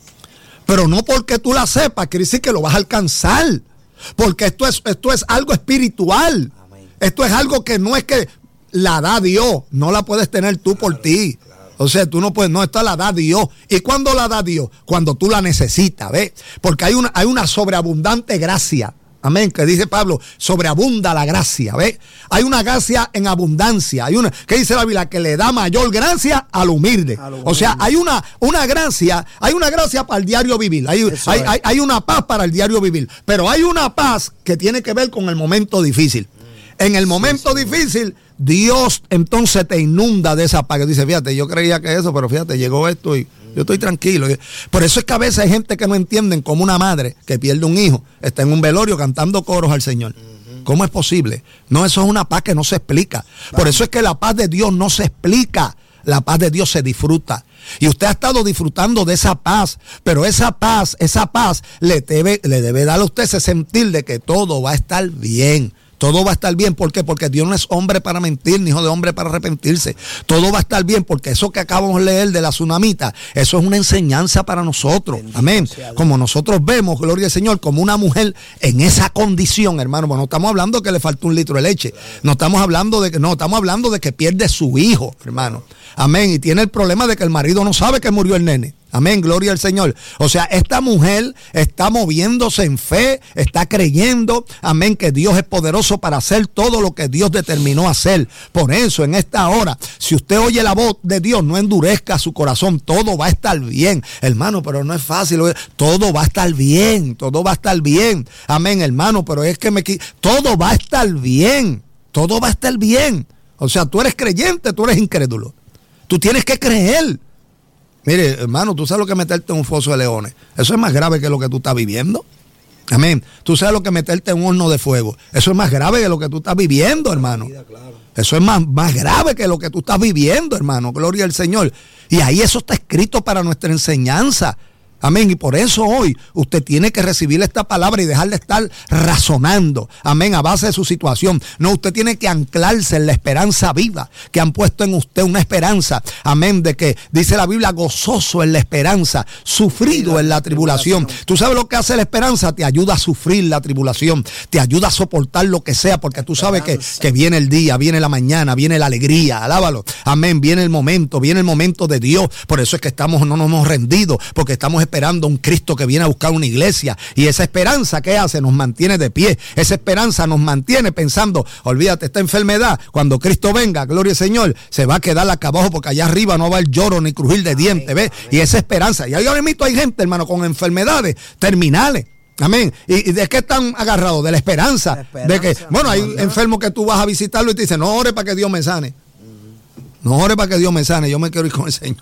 Pero no porque tú la sepas, quiere decir que lo vas a alcanzar. Porque esto es, esto es algo espiritual. Amén. Esto es algo que no es que la da Dios, no la puedes tener tú por ti. O sea, tú no puedes, no, esta la da Dios. ¿Y cuándo la da Dios? Cuando tú la necesitas, ¿ves? Porque hay una, hay una sobreabundante gracia. Amén, que dice Pablo, sobreabunda la gracia, ¿ves? Hay una gracia en abundancia. Hay una, ¿qué dice la Biblia? Que le da mayor gracia al humilde. Al humilde. O sea, hay una, una gracia, hay una gracia para el diario vivir. Hay, hay, hay, hay una paz para el diario vivir. Pero hay una paz que tiene que ver con el momento difícil. En el momento sí, difícil, Dios entonces te inunda de esa paz. Que dice, fíjate, yo creía que eso, pero fíjate, llegó esto y yo estoy tranquilo. Por eso es que a veces hay gente que no entienden, como una madre que pierde un hijo, está en un velorio cantando coros al Señor. ¿Cómo es posible? No, eso es una paz que no se explica. Por eso es que la paz de Dios no se explica. La paz de Dios se disfruta. Y usted ha estado disfrutando de esa paz. Pero esa paz, esa paz le debe, le debe dar a usted ese sentir de que todo va a estar bien. Todo va a estar bien. ¿Por qué? Porque Dios no es hombre para mentir, ni hijo de hombre para arrepentirse. Todo va a estar bien, porque eso que acabamos de leer de la tsunamita, eso es una enseñanza para nosotros. Bendito. Amén. Como nosotros vemos, gloria al Señor, como una mujer en esa condición, hermano. Bueno, no estamos hablando de que le faltó un litro de leche. No estamos hablando de que, no, estamos hablando de que pierde su hijo, hermano. Amén. Y tiene el problema de que el marido no sabe que murió el nene. Amén, gloria al Señor. O sea, esta mujer está moviéndose en fe, está creyendo, amén, que Dios es poderoso para hacer todo lo que Dios determinó hacer. Por eso, en esta hora, si usted oye la voz de Dios, no endurezca su corazón, todo va a estar bien. Hermano, pero no es fácil, todo va a estar bien, todo va a estar bien. Amén, hermano, pero es que me... todo va a estar bien, todo va a estar bien. O sea, tú eres creyente, tú eres incrédulo. Tú tienes que creer. Mire, hermano, tú sabes lo que es meterte en un foso de leones. Eso es más grave que lo que tú estás viviendo. Amén. Tú sabes lo que es meterte en un horno de fuego. Eso es más grave que lo que tú estás viviendo, hermano. Eso es más, más grave que lo que tú estás viviendo, hermano. Gloria al Señor. Y ahí eso está escrito para nuestra enseñanza. Amén. Y por eso hoy usted tiene que recibir esta palabra y dejar de estar razonando. Amén. A base de su situación. No, usted tiene que anclarse en la esperanza viva que han puesto en usted, una esperanza. Amén. De que dice la Biblia, gozoso en la esperanza, sufrido en la tribulación. ¿Tú sabes lo que hace la esperanza? Te ayuda a sufrir la tribulación. Te ayuda a soportar lo que sea, porque tú sabes que, que viene el día, viene la mañana, viene la alegría. Alábalo. Amén. Viene el momento, viene el momento de Dios. Por eso es que estamos, no nos hemos rendido, porque estamos esperando un Cristo que viene a buscar una iglesia. Y esa esperanza, ¿qué hace? Nos mantiene de pie. Esa esperanza nos mantiene pensando, olvídate, esta enfermedad, cuando Cristo venga, gloria al Señor, se va a quedar acá abajo, porque allá arriba no va el lloro ni crujir de dientes, ¿ves? Y esa esperanza. Y ahora mismo hay gente, hermano, con enfermedades terminales. Amén. ¿Y, y de qué están agarrados? De la esperanza. La esperanza. De que, bueno, hay un enfermo que tú vas a visitarlo y te dice, no ore para que Dios me sane. No ore para que Dios me sane, yo me quiero ir con el Señor.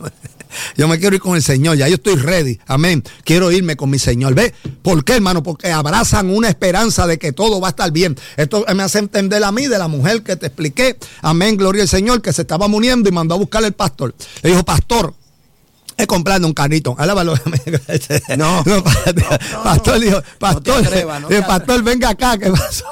Yo me quiero ir con el Señor, ya yo estoy ready, amén. Quiero irme con mi Señor. ¿Ve? ¿Por qué, hermano? Porque abrazan una esperanza de que todo va a estar bien. Esto me hace entender a mí de la mujer que te expliqué, amén, gloria al Señor, que se estaba muriendo y mandó a buscar al pastor. Le dijo, pastor, es comprando un carrito. Alábalo. No, no, no, pastor dijo, pastor, no atrevas, no dijo, pastor, venga acá. ¿Qué pasó?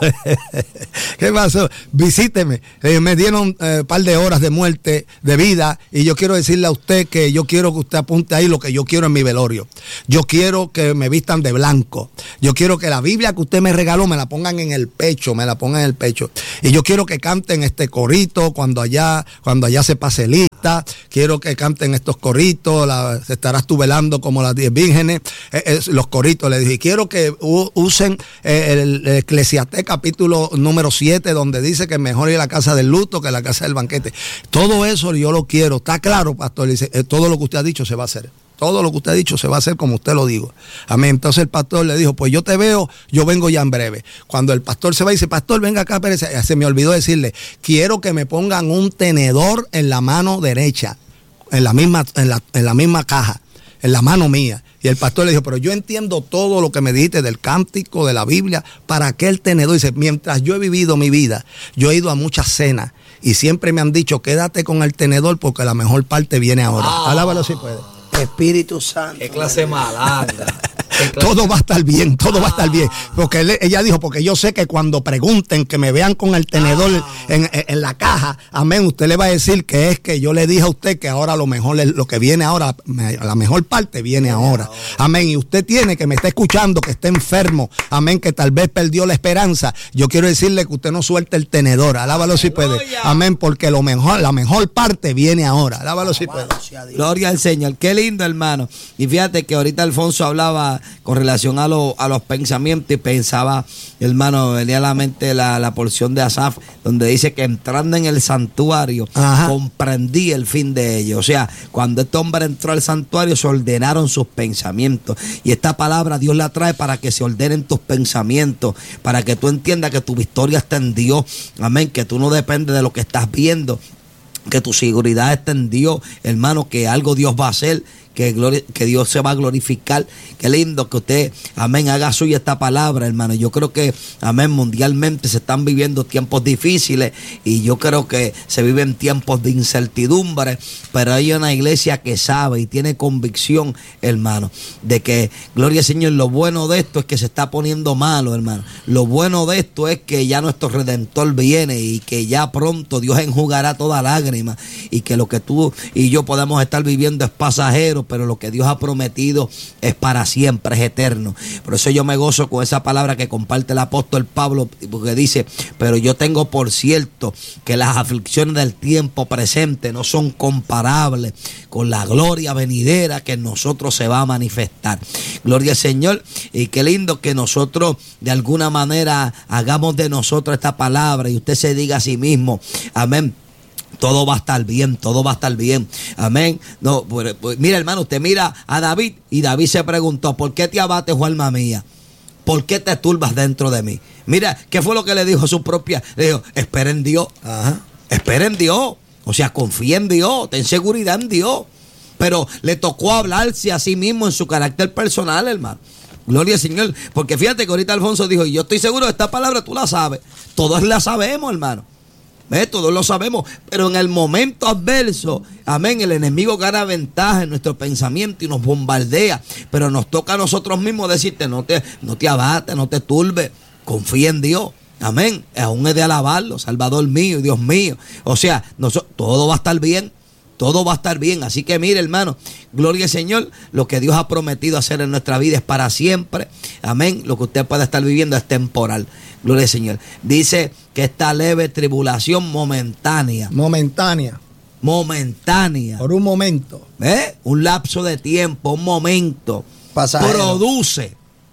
¿Qué pasó? Visíteme. Eh, me dieron un eh, par de horas de muerte, de vida, y yo quiero decirle a usted que yo quiero que usted apunte ahí lo que yo quiero en mi velorio. Yo quiero que me vistan de blanco. Yo quiero que la Biblia que usted me regaló me la pongan en el pecho, me la pongan en el pecho. Y yo quiero que canten este corito cuando allá, cuando allá se pase lista. Quiero que canten estos corritos, la estarás tú velando como las diez vírgenes, eh, eh, los coritos. Le dije, quiero que u, usen eh, el, el Eclesiastés capítulo número siete, donde dice que mejor ir a la casa del luto que a la casa del banquete. Todo eso yo lo quiero. ¿Está claro, pastor? Le dice, eh, todo lo que usted ha dicho se va a hacer. Todo lo que usted ha dicho se va a hacer como usted lo dijo. Amén. Entonces el pastor le dijo, pues yo te veo, yo vengo ya en breve. Cuando el pastor se va y dice, pastor, venga acá, Pérez. Se me olvidó decirle, quiero que me pongan un tenedor en la mano derecha. En la misma, en la, en la misma caja, en la mano mía. Y el pastor le dijo, pero yo entiendo todo lo que me dijiste del cántico, de la Biblia, ¿para qué el tenedor? Dice, mientras yo he vivido mi vida, yo he ido a muchas cenas y siempre me han dicho, quédate con el tenedor porque la mejor parte viene ahora. Ah, alábalo si puede. Espíritu Santo. Qué clase malandra. Todo va a estar bien, todo ah. va a estar bien. Porque él, ella dijo, porque yo sé que cuando pregunten, que me vean con el tenedor ah. en, en, en la caja, amén, usted le va a decir que es que yo le dije a usted que ahora lo mejor, lo que viene ahora, la mejor parte viene ahora. ahora. Amén, y usted tiene, que me está escuchando, que está enfermo, amén, que tal vez perdió la esperanza. Yo quiero decirle que usted no suelte el tenedor, alábalo si puede. Amén, porque lo mejor, la mejor parte viene ahora, alábalo si puede. Gloria al Señor, qué lindo, hermano. Y fíjate que ahorita Alfonso hablaba con relación a, lo, a los pensamientos y pensaba, hermano, venía a la mente la, la porción de Asaf, donde dice que entrando en el santuario, ajá, comprendí el fin de ellos. O sea, cuando este hombre entró al santuario, se ordenaron sus pensamientos. Y esta palabra Dios la trae para que se ordenen tus pensamientos, para que tú entiendas que tu victoria está en Dios. Amén, que tú no dependes de lo que estás viendo, que tu seguridad está en Dios, hermano, que algo Dios va a hacer, que, gloria, que Dios se va a glorificar. Qué lindo que usted, amén, haga suya esta palabra, hermano. Yo creo que, amén, mundialmente se están viviendo tiempos difíciles y yo creo que se viven tiempos de incertidumbre, pero hay una iglesia que sabe y tiene convicción, hermano, de que, gloria al Señor, lo bueno de esto es que se está poniendo malo, hermano. Lo bueno de esto es que ya nuestro Redentor viene y que ya pronto Dios enjugará toda lágrima y que lo que tú y yo podemos estar viviendo es pasajero, pero lo que Dios ha prometido es para siempre, es eterno. Por eso yo me gozo con esa palabra que comparte el apóstol Pablo, porque dice, pero yo tengo por cierto que las aflicciones del tiempo presente no son comparables con la gloria venidera que en nosotros se va a manifestar. Gloria al Señor. Y qué lindo que nosotros de alguna manera hagamos de nosotros esta palabra y usted se diga a sí mismo, amén, todo va a estar bien, todo va a estar bien. Amén. No, pues, pues, mira, hermano, usted mira a David y David se preguntó, ¿por qué te abates, oh alma mía? ¿Por qué te turbas dentro de mí? Mira, ¿qué fue lo que le dijo a su propia? Le dijo, espera en Dios. Ajá. Espera en Dios. O sea, confía en Dios, ten seguridad en Dios. Pero le tocó hablarse a sí mismo en su carácter personal, hermano. Gloria al Señor. Porque fíjate que ahorita Alfonso dijo, y yo estoy seguro de esta palabra, tú la sabes. Todos la sabemos, hermano. ¿Ves? Todos lo sabemos, pero en el momento adverso, amén, el enemigo gana ventaja en nuestro pensamiento y nos bombardea, pero nos toca a nosotros mismos decirte, no te, no te abates, no te turbes, confía en Dios, amén, aún es de alabarlo, Salvador mío, Dios mío, o sea, nosotros, todo va a estar bien, todo va a estar bien, así que mire, hermano, gloria al Señor, lo que Dios ha prometido hacer en nuestra vida es para siempre, amén, lo que usted pueda estar viviendo es temporal. Gloria al Señor. Dice que esta leve tribulación momentánea. Momentánea. Momentánea. Por un momento. ¿Eh? Un lapso de tiempo, un momento. Pasajero. Produce.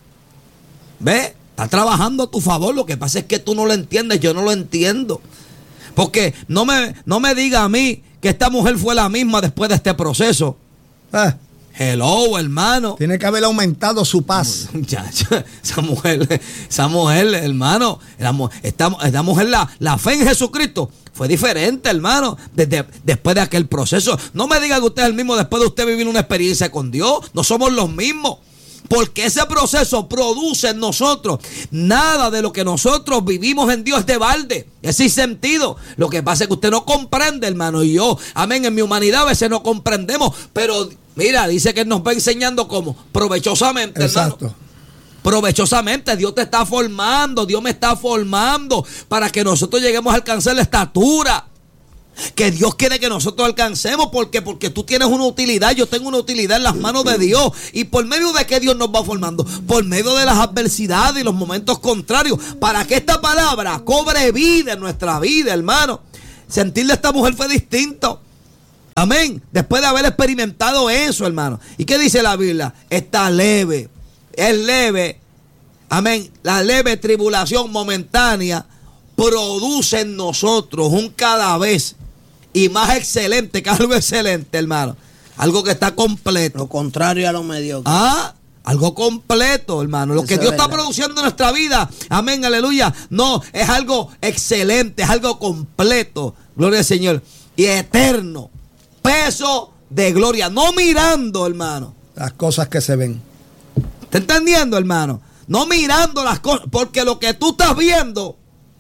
¿Ves? Está trabajando a tu favor. Lo que pasa es que tú no lo entiendes, yo no lo entiendo. Porque no me, no me diga a mí que esta mujer fue la misma después de este proceso. Ah. Hello, hermano. Tiene que haber aumentado su paz. Muchacho, esa mujer, esa mujer, hermano, esta, esta mujer, la, la fe en Jesucristo fue diferente, hermano, desde, después de aquel proceso. No me digan que usted es el mismo después de usted vivir una experiencia con Dios. No somos los mismos. Porque ese proceso produce en nosotros. Nada de lo que nosotros vivimos en Dios es de balde. Es sin sentido. Lo que pasa es que usted no comprende, hermano. Y yo, amén, en mi humanidad a veces no comprendemos. Pero mira, dice que nos va enseñando cómo. Provechosamente, Exacto. hermano. Provechosamente, Dios te está formando, Dios me está formando para que nosotros lleguemos a alcanzar la estatura que Dios quiere que nosotros alcancemos. ¿Por qué? Porque tú tienes una utilidad, yo tengo una utilidad en las manos de Dios. ¿Y por medio de qué Dios nos va formando? Por medio de las adversidades y los momentos contrarios, para que esta palabra cobre vida en nuestra vida, hermano. Sentirle a esta mujer fue distinto. Amén. Después de haber experimentado eso, hermano. ¿Y qué dice la Biblia? Está leve. Es leve, amén, la leve tribulación momentánea produce en nosotros un cada vez y más excelente, que algo excelente, hermano, algo que está completo. Lo contrario a lo mediocre. Ah, algo completo, hermano. Lo Eso que Dios es está verdad. produciendo en nuestra vida, amén, aleluya, no, es algo excelente, es algo completo, gloria al Señor, y eterno, peso de gloria, no mirando, hermano, Las cosas que se ven. ¿está entendiendo, hermano? No mirando las cosas, porque lo que tú estás viendo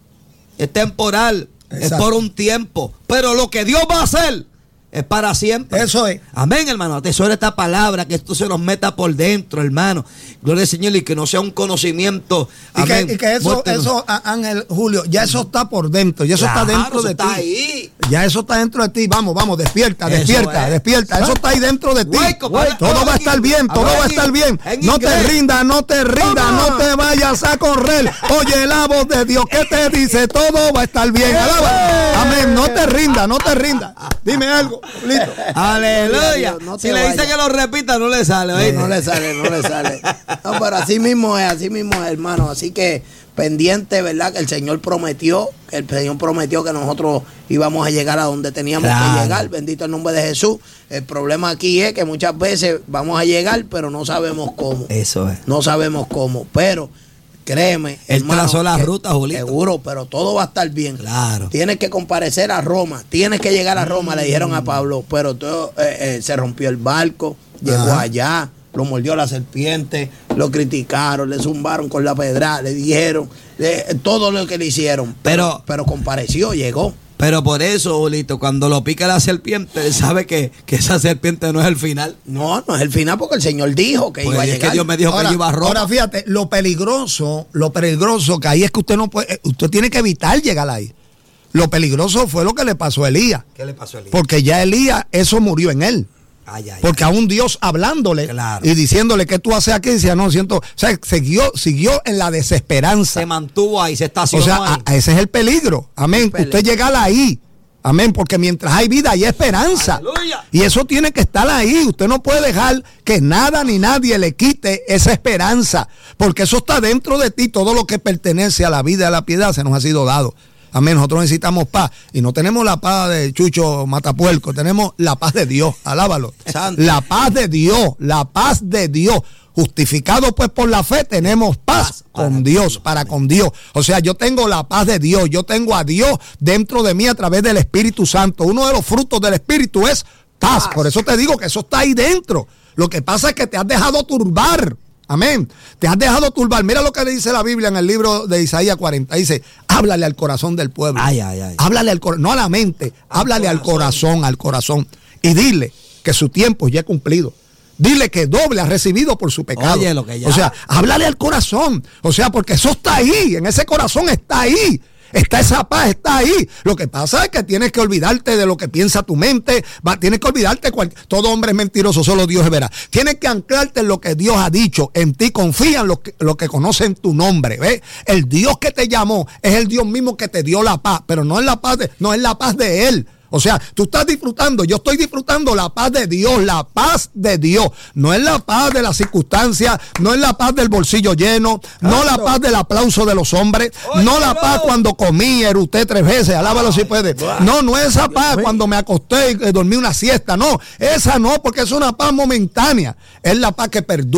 es temporal, Exacto. es por un tiempo, pero lo que Dios va a hacer es para siempre. Eso es. Amén, hermano. Atesora esta palabra, que esto se nos meta por dentro, hermano. Gloria al Señor, y que no sea un conocimiento. Y que, amén. y que eso, Muértenos. eso, Á- Ángel, Julio, ya eso está por dentro, ya eso Claro, está dentro eso de está ti. ahí. Ya eso está dentro de ti. Vamos, vamos, despierta, Eso despierta, es. despierta. Eso está ahí dentro de ti. Wake up, habla- Todo va a estar bien, todo habla va a en- estar bien. en No te inglés. rindas, no te rindas, Vamos. no te vayas a correr. Oye la voz de Dios que te dice, todo va a estar bien. Alaba. Amén, no te rindas, no te rindas. Dime algo, Pablito. Aleluya. No te Si le dice vayas. que lo repita, no le sale. ¿oíste? No, no le sale, no le sale. No, pero así mismo es, así mismo es, hermano. Así que pendiente, ¿verdad? Que el Señor prometió, que el Señor prometió que nosotros íbamos a llegar a donde teníamos Claro. que llegar. Bendito el nombre de Jesús. El problema aquí es que muchas veces vamos a llegar, pero no sabemos cómo. Eso es. No sabemos cómo, pero créeme, Él hermano, trazó la que- ruta, Julito. Seguro, pero todo va a estar bien. Claro. Tienes que comparecer a Roma, tienes que llegar a Roma, le dijeron a Pablo, pero todo, eh, eh, se rompió el barco, llegó Ajá. allá, lo mordió la serpiente, lo criticaron, le zumbaron con la pedra, le dijeron eh, todo lo que le hicieron, pero, Pero- pero compareció, llegó. Pero por eso, Julito, cuando lo pica la serpiente, él sabe que, que esa serpiente no es el final. No, no es el final porque el Señor dijo que Pues iba a es llegar. que Dios me dijo Ahora, que yo iba a Roma. ahora fíjate, lo peligroso, lo peligroso que ahí es que usted no puede, usted tiene que evitar llegar ahí. Lo peligroso fue lo que le pasó a Elías, ¿Qué le pasó a Elías? porque ya Elías, eso murió en él. Ay, ay, Porque ay. a un Dios hablándole Claro. y diciéndole qué tú haces aquí, decía, no, siento, o sea, siguió, siguió en la desesperanza. Se mantuvo ahí, se estacionó O sea, ahí. a- a ese es el peligro. Amén. peligro. Usted llegar ahí. Amén. Porque mientras hay vida hay esperanza. Aleluya. Y eso tiene que estar ahí. Usted no puede dejar que nada ni nadie le quite esa esperanza. Porque eso está dentro de ti. Todo lo que pertenece a la vida y a la piedad se nos ha sido dado. Amén. Nosotros necesitamos paz. Y no tenemos la paz de Chucho Matapuerco. Tenemos la paz de Dios. Alábalo. Santo. La paz de Dios. La paz de Dios. Justificado pues por la fe, tenemos paz, Paz con para Dios, Dios. para con Dios. O sea, yo tengo la paz de Dios. Yo tengo a Dios dentro de mí a través del Espíritu Santo. Uno de los frutos del Espíritu es paz. Paz. Por eso te digo que eso está ahí dentro. Lo que pasa es que te has dejado turbar. Amén. Te has dejado turbar. Mira lo que dice la Biblia en el libro de Isaías cuarenta. Dice, háblale al corazón del pueblo. Ay, ay, ay. Háblale al corazón, no a la mente. Háblale al corazón, al corazón. Y dile que su tiempo ya es cumplido. Dile que doble ha recibido por su pecado. Oye, lo que ya- O sea, háblale al corazón. O sea, porque eso está ahí. En ese corazón está ahí. Está esa paz, está ahí. Lo que pasa es que tienes que olvidarte de lo que piensa tu mente. Va, tienes que olvidarte. Cual, todo hombre es mentiroso, solo Dios es veraz. Tienes que anclarte en lo que Dios ha dicho. En ti confían los que, los que conocen tu nombre. ¿Ves? El Dios que te llamó es el Dios mismo que te dio la paz. Pero no es la paz de, no es la paz de Él. O sea, tú estás disfrutando, yo estoy disfrutando la paz de Dios, la paz de Dios. No es la paz de las circunstancias, no es la paz del bolsillo lleno, no la paz del aplauso de los hombres, no la paz cuando comí, eruté tres veces, alábalo si puede. No, no es esa paz cuando me acosté y eh, dormí una siesta, no, esa no, porque es una paz momentánea. Es la paz que perdura,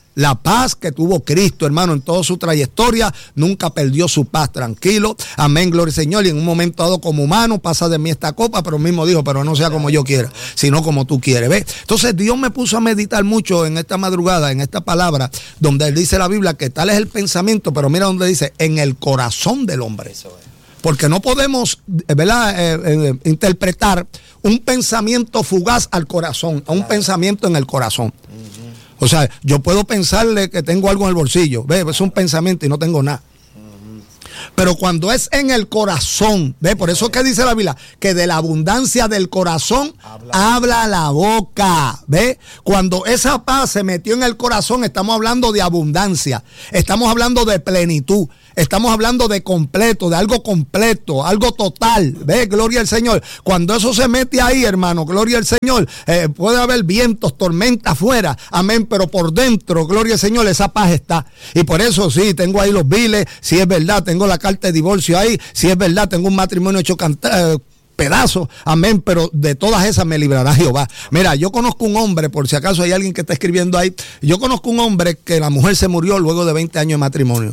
La paz que tuvo Cristo, hermano, en toda su trayectoria, nunca perdió su paz, tranquilo. Amén, gloria al Señor. Y en un momento dado como humano, pasa de mí esta copa, pero mismo dijo, pero no sea como yo quiera, sino como tú quieres. ¿Ves? Entonces Dios me puso a meditar mucho en esta madrugada, en esta palabra, donde él dice la Biblia que tal es el pensamiento, pero mira donde dice, en el corazón del hombre. Porque no podemos, ¿verdad?, eh, eh, interpretar un pensamiento fugaz al corazón, a un pensamiento en el corazón. O sea, yo puedo pensarle que tengo algo en el bolsillo, ¿ve? Es un pensamiento y no tengo nada. Pero cuando es en el corazón, ¿ve? Por eso es que dice la Biblia, que de la abundancia del corazón habla, habla la boca, ¿ve? Cuando esa paz se metió en el corazón, estamos hablando de abundancia, estamos hablando de plenitud, estamos hablando de completo, de algo completo, algo total, ¿ve? Gloria al Señor. Cuando eso se mete ahí, hermano, gloria al Señor, eh, puede haber vientos, tormenta afuera, amén, pero por dentro, gloria al Señor, esa paz está. Y por eso sí, tengo ahí los biles, si es verdad, tengo la carta de divorcio ahí, si es verdad, tengo un matrimonio hecho cantar, eh, pedazos, amén, pero de todas esas me librará Jehová. Mira, yo conozco un hombre, por si acaso hay alguien que está escribiendo ahí, yo conozco un hombre que la mujer se murió luego de veinte años de matrimonio.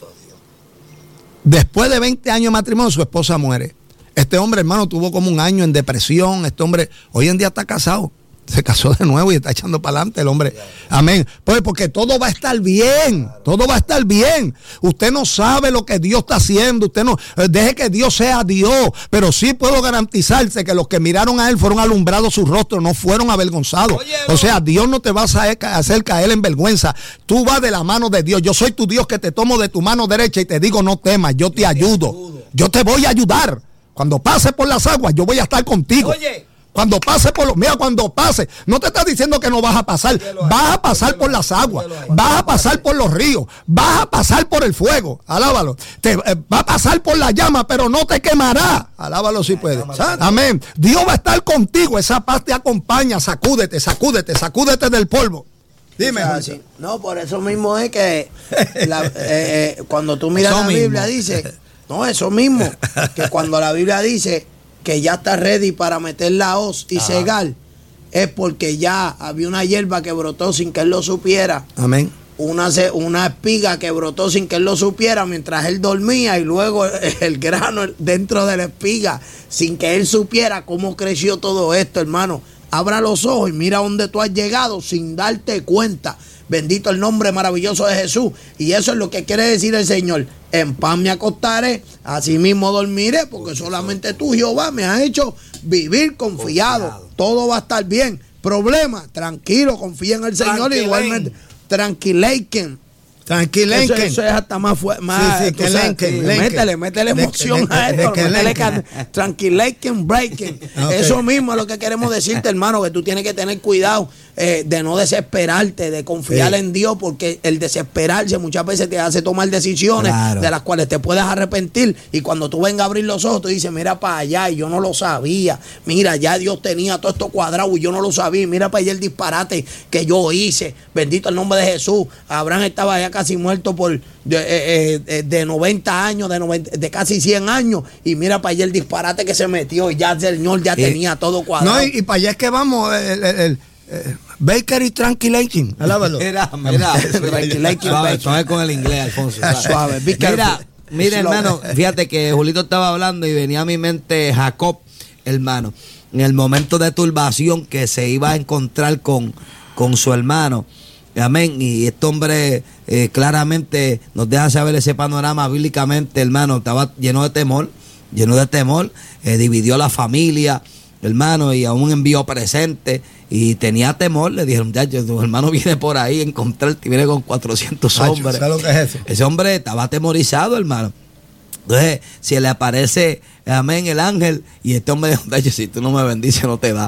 Después de veinte años de matrimonio, su esposa muere. Este hombre, hermano, tuvo como un año en depresión. Este hombre hoy en día está casado. Se casó de nuevo y está echando para adelante el hombre. Amén. Pues porque todo va a estar bien. Todo va a estar bien. Usted no sabe lo que Dios está haciendo. Usted no, deje que Dios sea Dios. Pero sí puedo garantizarse que los que miraron a él fueron alumbrados sus rostros, no fueron avergonzados. Oye, o sea, Dios no te va a hacer caer en vergüenza. Tú vas de la mano de Dios. Yo soy tu Dios que te tomo de tu mano derecha y te digo no temas, yo te ayudo. Yo te voy a ayudar. Cuando pase por las aguas, yo voy a estar contigo. Oye. Cuando pase por los, mira, cuando pase, no te estás diciendo que no vas a pasar, vas a pasar por las aguas, vas a pasar por los ríos, vas a pasar por el fuego, alábalo, te, eh, va a pasar por la llama, pero no te quemará, alábalo si puede, amén, Dios va a estar contigo, esa paz te acompaña, sacúdete, sacúdete, sacúdete del polvo. Dime. O sea, sí. No, por eso mismo es que la, eh, eh, cuando tú miras la Biblia dice, no, eso mismo, que cuando la Biblia dice que ya está ready para meter la hoz y Ajá. cegar, es porque ya había una hierba que brotó sin que él lo supiera. Amén. Una, una espiga que brotó sin que él lo supiera mientras él dormía, y luego el grano dentro de la espiga sin que él supiera cómo creció todo esto, hermano. Abra los ojos y mira dónde tú has llegado sin darte cuenta. Bendito el nombre maravilloso de Jesús. Y eso es lo que quiere decir el Señor. En paz me acostaré, así mismo dormiré, porque solamente tú, Jehová, me has hecho vivir confiado. confiado. Todo va a estar bien. Problema, tranquilo, confía en el Señor. Igualmente, tranquileiken. Tranquilenquen. Eso, eso es hasta más fuerte. Sí, sí, que lenquen, lenquen. Métele, métele emoción de, de, a esto. De, métele tranquilenquen, breaking. Okay. Eso mismo es lo que queremos decirte, hermano, que tú tienes que tener cuidado eh, de no desesperarte, de confiar sí. en Dios, porque el desesperarse muchas veces te hace tomar decisiones claro. de las cuales te puedes arrepentir. Y cuando tú vengas a abrir los ojos, tú dices, mira para allá, y yo no lo sabía. Mira, ya Dios tenía todo esto cuadrado y yo no lo sabía. Mira para allá el disparate que yo hice. Bendito el nombre de Jesús. Abraham estaba allá casi muerto por de, eh, eh, de noventa años, de, noventa, de casi cien años, y mira para allá el disparate que se metió, y ya el Señor ya eh, tenía todo cuadrado. No, y, y para allá es que vamos, el, el, el, el Baker y Tranquilating. Alábalo. Mira, mira, suave, suave con el inglés, Alfonso. Suave. Mira, mira, hermano, fíjate que Julito estaba hablando y venía a mi mente Jacob, hermano, en el momento de turbación que se iba a encontrar con, con su hermano. Amén. Y este hombre eh, claramente nos deja saber ese panorama bíblicamente, hermano. Estaba lleno de temor, lleno de temor. Eh, dividió la familia, hermano, y aún envió presente. Y tenía temor. Le dijeron, muchachos, tu hermano viene por ahí a encontrarte y viene con cuatrocientos hombres. ¿Sabes lo que es eso? Ese hombre estaba atemorizado, hermano. Entonces, si le aparece, amén, el ángel, y este hombre dijo, de hecho, si tú no me bendices, no te da.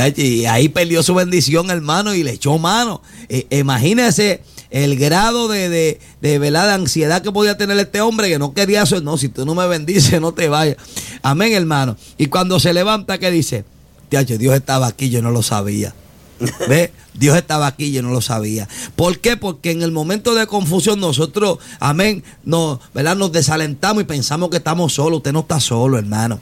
Y ahí perdió su bendición, hermano, y le echó mano. Eh, imagínese el grado de, de, de, ¿verdad?, de ansiedad que podía tener este hombre, que no quería eso. No, si tú no me bendices, no te vayas. Amén, hermano. Y cuando se levanta, ¿qué dice? Dios estaba aquí, yo no lo sabía. ¿Ve? Dios estaba aquí, yo no lo sabía. ¿Por qué? Porque en el momento de confusión nosotros, amén, nos, ¿verdad?, nos desalentamos y pensamos que estamos solos. Usted no está solo, hermano.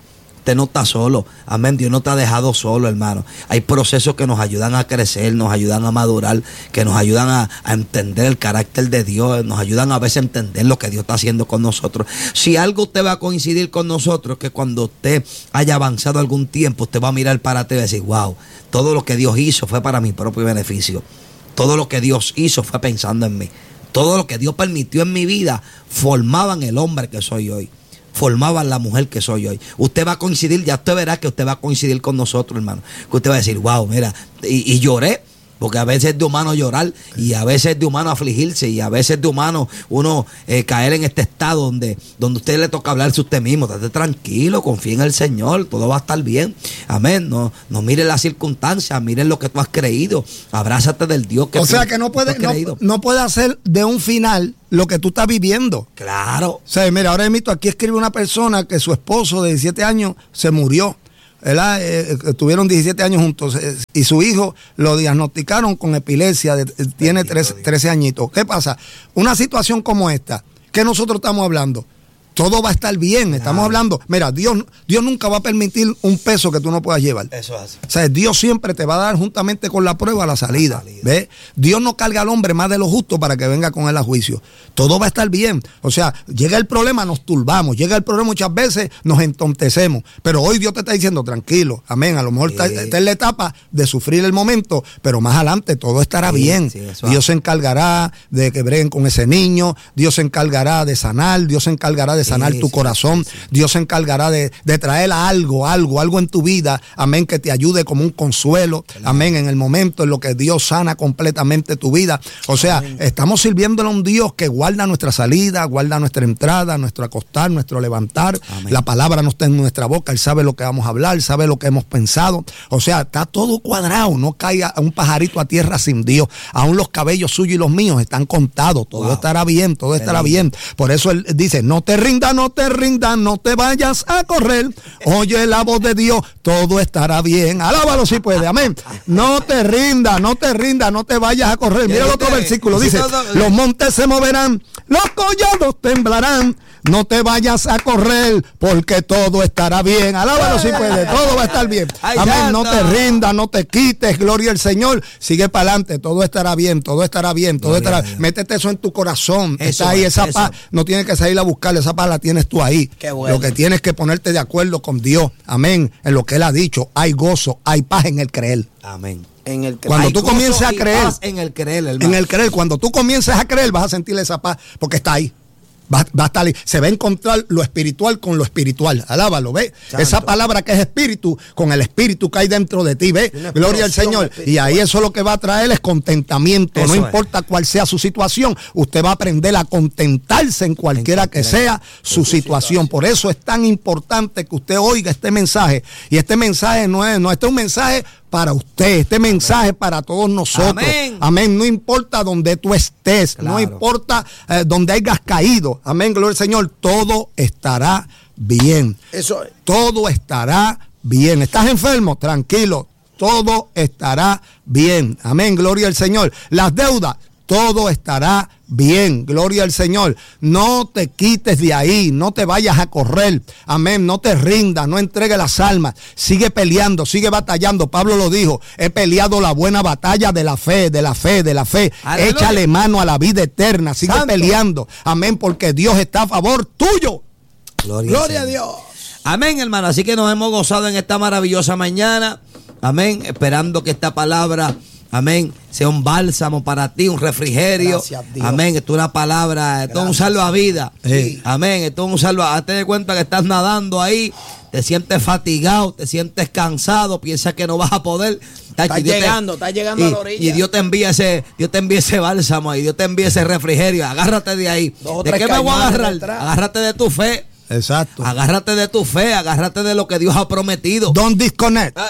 Usted no está solo, amén, Dios no te ha dejado solo, hermano. Hay procesos que nos ayudan a crecer, nos ayudan a madurar, que nos ayudan a, a entender el carácter de Dios, nos ayudan a veces a entender lo que Dios está haciendo con nosotros. Si algo usted va a coincidir con nosotros, que cuando usted haya avanzado algún tiempo, usted va a mirar para atrás y decir, wow, todo lo que Dios hizo fue para mi propio beneficio. Todo lo que Dios hizo fue pensando en mí. Todo lo que Dios permitió en mi vida formaban el hombre que soy hoy. Formaban la mujer que soy hoy. Usted va a coincidir, ya usted verá que usted va a coincidir con nosotros, hermano. Que usted va a decir, wow, mira, y, y lloré. Porque a veces es de humano llorar y a veces es de humano afligirse y a veces es de humano uno eh, caer en este estado donde, donde a usted le toca hablarse a usted mismo. Estate tranquilo, confía en el Señor, todo va a estar bien. Amén. No, no mire las circunstancias, mire lo que tú has creído. Abrázate del Dios que O tú, sea que no puede, no, no puede hacer de un final lo que tú estás viviendo. Claro. O sea, mira, ahora mismo aquí escribe una persona que su esposo de diecisiete años se murió. ¿Verdad? Eh, tuvieron diecisiete años juntos eh, y su hijo lo diagnosticaron con epilepsia, de, eh, tiene trece, trece añitos. ¿Qué pasa? Una situación como esta, ¿qué nosotros estamos hablando? Todo va a estar bien, estamos hablando, mira, Dios, Dios nunca va a permitir un peso que tú no puedas llevar. Eso es así. O sea, Dios siempre te va a dar juntamente con la prueba la salida. La salida. ¿Ves? Dios no carga al hombre más de lo justo para que venga con él a juicio. Todo va a estar bien. O sea, llega el problema, nos turbamos. Llega el problema muchas veces, nos entontecemos. Pero hoy Dios te está diciendo, tranquilo, amén. A lo mejor sí. Está en la etapa de sufrir el momento, pero más adelante todo estará sí, bien. Sí, Dios se encargará de que breguen con ese niño. Dios se encargará de sanar. Dios se encargará de sanar sí, tu sí, corazón, sí, sí. Dios se encargará de, de traer algo, algo, algo en tu vida, amén, que te ayude como un consuelo, claro. Amén, en el momento en lo que Dios sana completamente tu vida. O sea, amén. Estamos sirviéndole a un Dios que guarda nuestra salida, guarda nuestra entrada, nuestro acostar, nuestro levantar, amén. La palabra no está en nuestra boca, Él sabe lo que vamos a hablar, sabe lo que hemos pensado, o sea, está todo cuadrado, no caiga un pajarito a tierra sin Dios, aún los cabellos suyos y los míos están contados, todo wow. estará bien, todo estará bien. Por eso Él dice, no te rindas, no te rindas, no te vayas a correr. Oye la voz de Dios, todo estará bien. Alábalo si puede, amén. No te rindas, no te rindas, no te vayas a correr. Mira el otro versículo, dice, los montes se moverán, los collados temblarán. No te vayas a correr porque todo estará bien. Alábalo si puede, todo va a estar bien. Amén, no te rindas, no te quites, gloria al Señor. Sigue para adelante, todo estará bien, todo estará bien, todo estará bien. Métete eso en tu corazón. Eso, está ahí, esa paz, no tienes que salir a buscarla, esa paz la tienes tú ahí. Qué bueno. Lo que tienes que ponerte de acuerdo con Dios, amén, en lo que Él ha dicho. Hay gozo, hay paz en el creer. Amén. En el creer. Cuando tú comiences a creer, en el creer, hermano. En el creer, cuando tú comiences a creer, vas a sentir esa paz porque está ahí. Va, va a estar ahí. Se va a encontrar lo espiritual con lo espiritual. Alábalo, ¿ve? Santo. Esa palabra que es espíritu, con el espíritu que hay dentro de ti, ¿ve? Gloria al Señor. Espiritual. Y ahí eso lo que va a traer es contentamiento. Eso no es. Importa cuál sea su situación, usted va a aprender a contentarse en cualquiera en que sea su, su situación. situación. Por eso es tan importante que usted oiga este mensaje. Y este mensaje no es, no, este es un mensaje para usted, este Amén. Mensaje para todos nosotros. Amén. Amén. No importa donde tú estés, claro. No importa eh, donde hayas caído. Amén, gloria al Señor. Todo estará bien. Eso es. Todo estará bien. ¿Estás enfermo? Tranquilo. Todo estará bien. Amén, gloria al Señor. Las deudas, todo estará bien, gloria al Señor. No te quites de ahí, no te vayas a correr, amén, no te rindas, no entregues las almas, sigue peleando, sigue batallando. Pablo lo dijo, he peleado la buena batalla de la fe, de la fe, de la fe. Aleluya. Échale mano a la vida eterna, sigue Santo. Peleando, amén, porque Dios está a favor tuyo. Gloria, gloria a Dios. Amén, hermano, así que nos hemos gozado en esta maravillosa mañana, amén, esperando que esta palabra, amén, sea un bálsamo para ti, un refrigerio. Amén, esto es una palabra, esto es un salvavidas. Sí. Amén, esto es un salvavidas. Hazte de cuenta que estás nadando ahí, te sientes fatigado, te sientes cansado, piensas que no vas a poder. Estás llegando, estás llegando y, a la orilla. Y Dios te envía ese, Dios te envía ese bálsamo ahí, Dios te envía ese refrigerio. Agárrate de ahí. ¿De qué me voy a agarrar? Agárrate de tu fe. Exacto. Agárrate de tu fe, agárrate de lo que Dios ha prometido. Don't disconnect. Ah,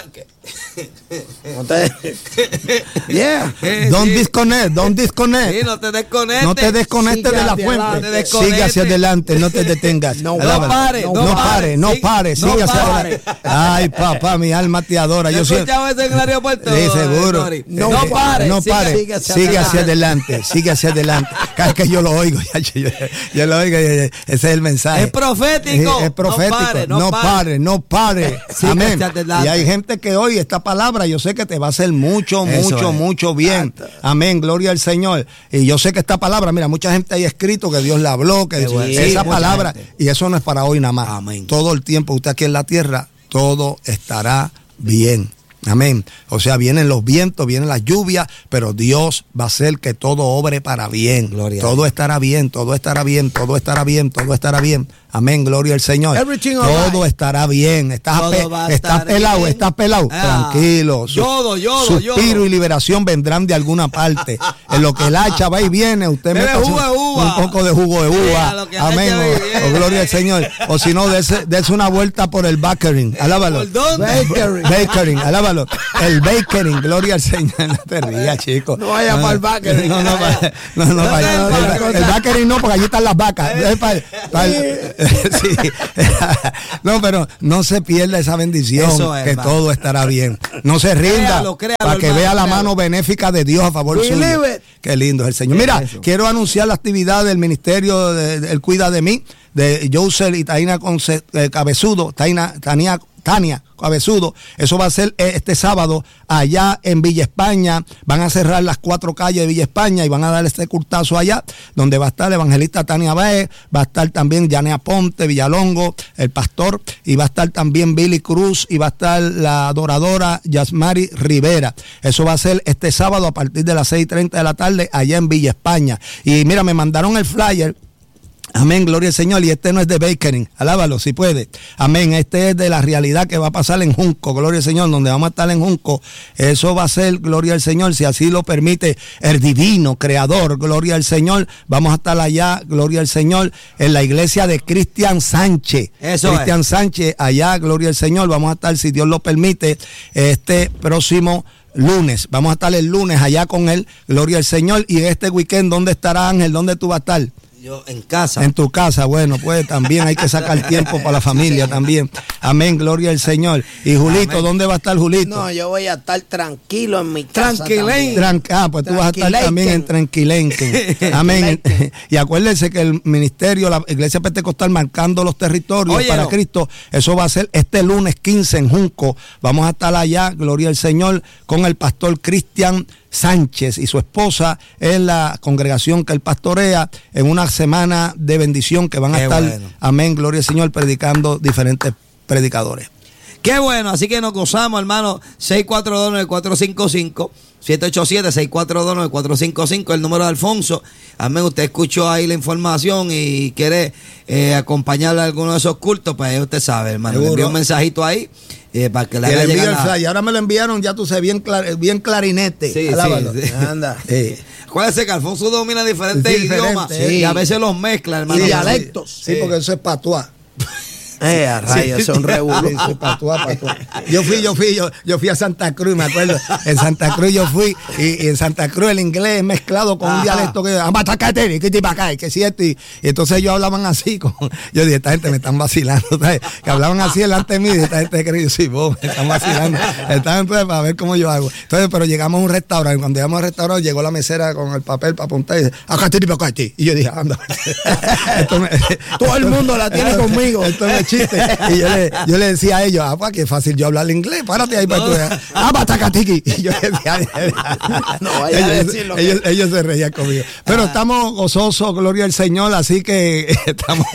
No te... yeah. Don't disconnect, don't disconnect. Sí, no te desconectes. No te desconectes Sigue de la hacia fuente. adelante. Sigue hacia adelante, no te detengas. No, Alábalo. no pare, no, no pare, pare, no sí, pare, no sigue hacia pare. adelante. Ay, papá, mi alma te adora. ¿Yo Yo siempre. escuchaba eso en el aeropuerto? Sí, seguro. Nori? No, No, no pare, no sigue- pare, sigue hacia sigue hacia adelante. adelante, sigue hacia adelante. Cada vez que yo lo oigo, ya, yo, yo- yo lo oigo, ese es el mensaje. Es profético. Es, es profético. No pare, No, no pare, pare. no pare. Sigue Amén. hacia adelante. Y hay gente que hoy esta palabra, yo sé que te va a hacer mucho, Eso mucho, es. mucho bien. Amén. Gloria al Señor. Y yo sé que esta palabra, mira, mucha gente hay escrito que Dios le habló, que Qué bueno. esa Sí, mucha palabra, gente. y eso no es para hoy nada más. Amén. Todo el tiempo, usted aquí en la tierra, todo estará bien. Amén. O sea, vienen los vientos, vienen las lluvias, pero Dios va a hacer que todo obre para bien. Gloria a todo Dios. estará bien, todo estará bien, todo estará bien, todo estará bien. Amén, gloria al Señor. Everything Todo alright. estará bien. Estás, Todo pe- va a estás estar pelado, bien. estás pelado. Ah, Tranquilo. Su- yodo, yodo, Suspiro yodo. y liberación vendrán de alguna parte. En lo que el hacha va y viene, usted Bebe meta jugo de uva. un poco de jugo de Mira, uva. lo que el Amén. hacha va y O, viene. o gloria al Señor. O si no, dése, dése una vuelta por el bakering. Alábalo. ¿Por dónde? Bakering. Bakering, alábalo. El bakering, gloria al Señor. No te rías, chico. No vaya para el bakering. No, no, pa- no, no, No, pa- no, no, el, no, el no. bakering no, porque allí están las vacas. Es pa- pa- sí. No, pero no se pierda esa bendición, Eso es, que hermano. todo estará bien. No se rinda, Créalo, créalo, para que hermano, vea la créalo. mano benéfica de Dios a favor Believe suyo. it. Qué lindo es el Señor. Mira, Eso. quiero anunciar la actividad del ministerio de, de- Él Cuida de Mí, de Jousel y Taina Conce- eh, Cabezudo, Taina, Tania, Tania Cabezudo. Eso va a ser eh, este sábado allá en Villa España. Van a cerrar las cuatro calles de Villa España y van a dar este curtazo allá, donde va a estar el evangelista Tania Baez, va a estar también Yanea Ponte, Villalongo, el pastor, y va a estar también Billy Cruz, y va a estar la adoradora Yasmari Rivera. Eso va a ser este sábado a partir de las seis y treinta de la tarde allá en Villa España. Y mira, me mandaron el flyer. Amén, gloria al Señor. Y este no es de Bakering, alábalo si puede. Amén, este es de la realidad que va a pasar en Junco, gloria al Señor, donde vamos a estar en Junco. Eso va a ser, gloria al Señor, si así lo permite el divino creador, gloria al Señor. Vamos a estar allá, gloria al Señor, en la iglesia de Cristian Sánchez. Eso Cristian Sánchez, allá, gloria al Señor. Vamos a estar, si Dios lo permite, este próximo lunes. Vamos a estar el lunes allá con él, gloria al Señor. Y este weekend, ¿dónde estará Ángel? ¿Dónde tú vas a estar? Yo en casa. En tu casa, bueno, pues también hay que sacar tiempo para la familia también. Amén, gloria al Señor. Y Julito, Amén. ¿dónde va a estar Julito? No, yo voy a estar tranquilo en mi casa. Tranquilen. también. Tran- ah, pues tú vas a estar Tranquilenquen. también en Tranquilenquen. Amén. Y acuérdense que el ministerio, la Iglesia Pentecostal marcando los territorios Óyelo. para Cristo, eso va a ser este lunes quince en Junco. Vamos a estar allá, gloria al Señor, con el pastor Cristian Sánchez y su esposa en la congregación que él pastorea, en una semana de bendición que van a Qué estar, bueno. amén, gloria al Señor, predicando diferentes predicadores. Qué bueno, así que nos gozamos, hermano. seis cuatro dos nueve cuatro cinco cinco, siete ocho siete, seis cuatro dos nueve cuatro cinco cinco, el número de Alfonso. Amén, usted escuchó ahí la información y quiere eh, acompañarle a alguno de esos cultos, pues usted sabe, hermano. Le Seguro. envío un mensajito ahí eh, para que le Que le haga envío llegar el la- flyer. Ahora me lo enviaron, ya tú sabes, bien, clar- bien clarinete. Sí, Alábalo. sí, sí. Anda. Sí. Acuérdese que Alfonso domina diferentes Sí, diferente, idiomas sí. y a veces los mezcla, Y hermano. dialectos. Sí, porque eso es patuá. Eh, a rayos, son Sí, revuelo. sí, patuá, patuá. Yo fui, yo fui, yo, yo fui a Santa Cruz, me acuerdo. En Santa Cruz yo fui, y, y en Santa Cruz el inglés es mezclado con un Ajá. dialecto que amatacateri, que tipacay, que cierto. Y, y entonces ellos hablaban así, con, yo dije, esta gente me están vacilando, ¿sabes? Que hablaban así delante de mí, y esta gente creyó, sí, vos, me están vacilando. Estaban entonces para ver cómo yo hago. Entonces, pero llegamos a un restaurante, cuando llegamos al restaurante, llegó la mesera con el papel para apuntar y dice, acá estoy, acá estoy. Y yo dije, anda. Esto me- Todo el mundo la tiene conmigo. Esto no es chiste. Y yo le, yo le decía a ellos, ah, pues qué fácil yo hablar inglés, párate ahí para que tú veas. Ah, batacatiqui. Y yo decía, No vaya a ellos, decir lo que- ellos, ellos se reían conmigo. Pero estamos gozosos, gloria al Señor, así que estamos,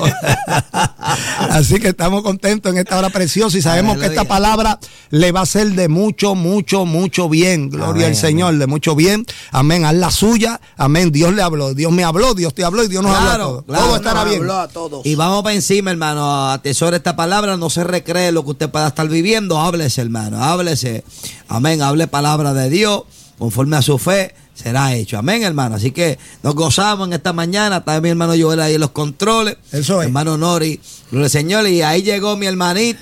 así que estamos contentos en esta hora preciosa y sabemos que esta Aleluya. palabra le va a ser de mucho, mucho, mucho bien. Gloria Amén, al Señor, de mucho bien. Amén. Haz la suya. Amén. Dios le habló. Dios me habló. Dios te habló y Dios nos habló a Claro, todos. claro, Todo estará Nos bien. habló a todos. Y vamos para encima, hermano. Atesore esta palabra, no se recree lo que usted pueda estar viviendo. Háblese, hermano, háblese. Amén, hable palabra de Dios, conforme a su fe, será hecho. Amén, hermano. Así que nos gozamos en esta mañana. Está mi hermano Joel ahí en los controles. Eso es. Hermano Nori, gloria al Señor. Y ahí llegó mi hermanita,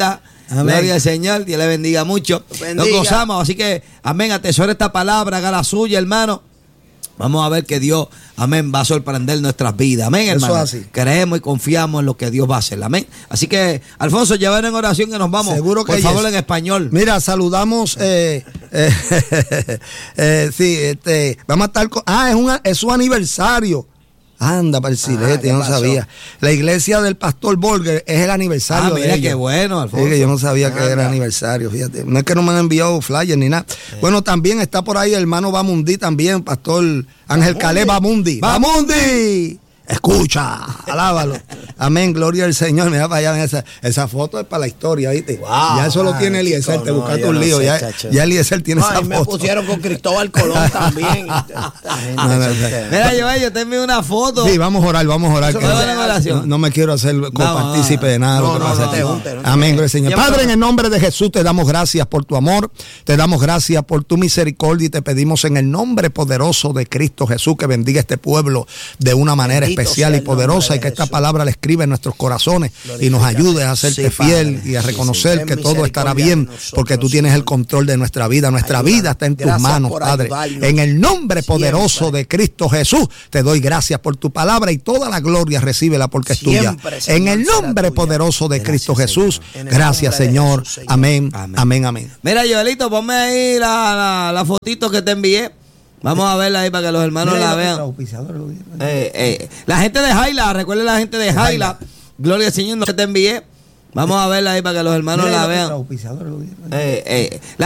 Amén. Gloria al Señor, Dios le bendiga mucho. Bendiga. Nos gozamos, así que, amén, atesora esta palabra, haga la suya, hermano. Vamos a ver que Dios, amén, va a sorprender nuestras vidas. Amén, hermano. Eso es así. Creemos y confiamos en lo que Dios va a hacer. Amén. Así que, Alfonso, llevar en oración que nos vamos. Seguro que por favor, yes. en español. Mira, saludamos. Eh, eh, eh, sí, este, vamos a estar con. Ah, es, una, es su aniversario. Anda, para el silete, ah, yo no pasó? sabía. La iglesia del pastor Borger es el aniversario. Ah, mira, de qué bueno, Alfonso. Sí, que yo no sabía Anda. que era aniversario, fíjate. No es que no me han enviado flyers ni nada. Sí. Bueno, también está por ahí el hermano Bamundi también, pastor Ángel Caleb Bamundi. ¡Bamundi! Escucha, alábalo. Amén, gloria al Señor. Mira para allá, esa, esa foto es para la historia, ¿viste? Wow, ya eso lo tiene Eliezer, chico, te no, buscaste un no lío. Sé, ya, ya Eliezer tiene no, esa foto. Me pusieron con Cristóbal Colón también. no, no, no. Mira, yo, yo te envío una foto. Sí, vamos a orar, vamos a orar. Que no, no, no me quiero hacer copartícipe no, de nada. No, no, no, te junte, no, Amén, gloria al Señor. Padre, en el nombre de Jesús te damos gracias por tu amor, te damos gracias por tu misericordia y te pedimos en el nombre poderoso de Cristo Jesús que bendiga este pueblo de una manera Bendito especial y poderosa y que esta palabra la escriba en nuestros corazones y nos ayude a hacerte sí, fiel padre, y a reconocer sí, sí. que todo estará bien nosotros, porque tú tienes el control de nuestra vida. Nuestra ayuda. vida está en tus manos, Padre. En el nombre poderoso siempre. de Cristo Jesús te doy gracias por tu palabra y toda la gloria recíbela porque es tuya. Siempre, Señor, en el nombre poderoso de gracias, Cristo Jesús, gracias Señor. Jesús, Señor. Amén, amén, amén, amén. Mira, Joelito, ponme ahí la, la, la fotito que te envié. Vamos a verla ahí para que los hermanos Mira, la vean. Eh, eh, la gente de Jaila, recuerden la gente de Jaila. Gloria al Señor, no te envié. Vamos a verla ahí para que los hermanos Mira, la vean. Eh, eh, la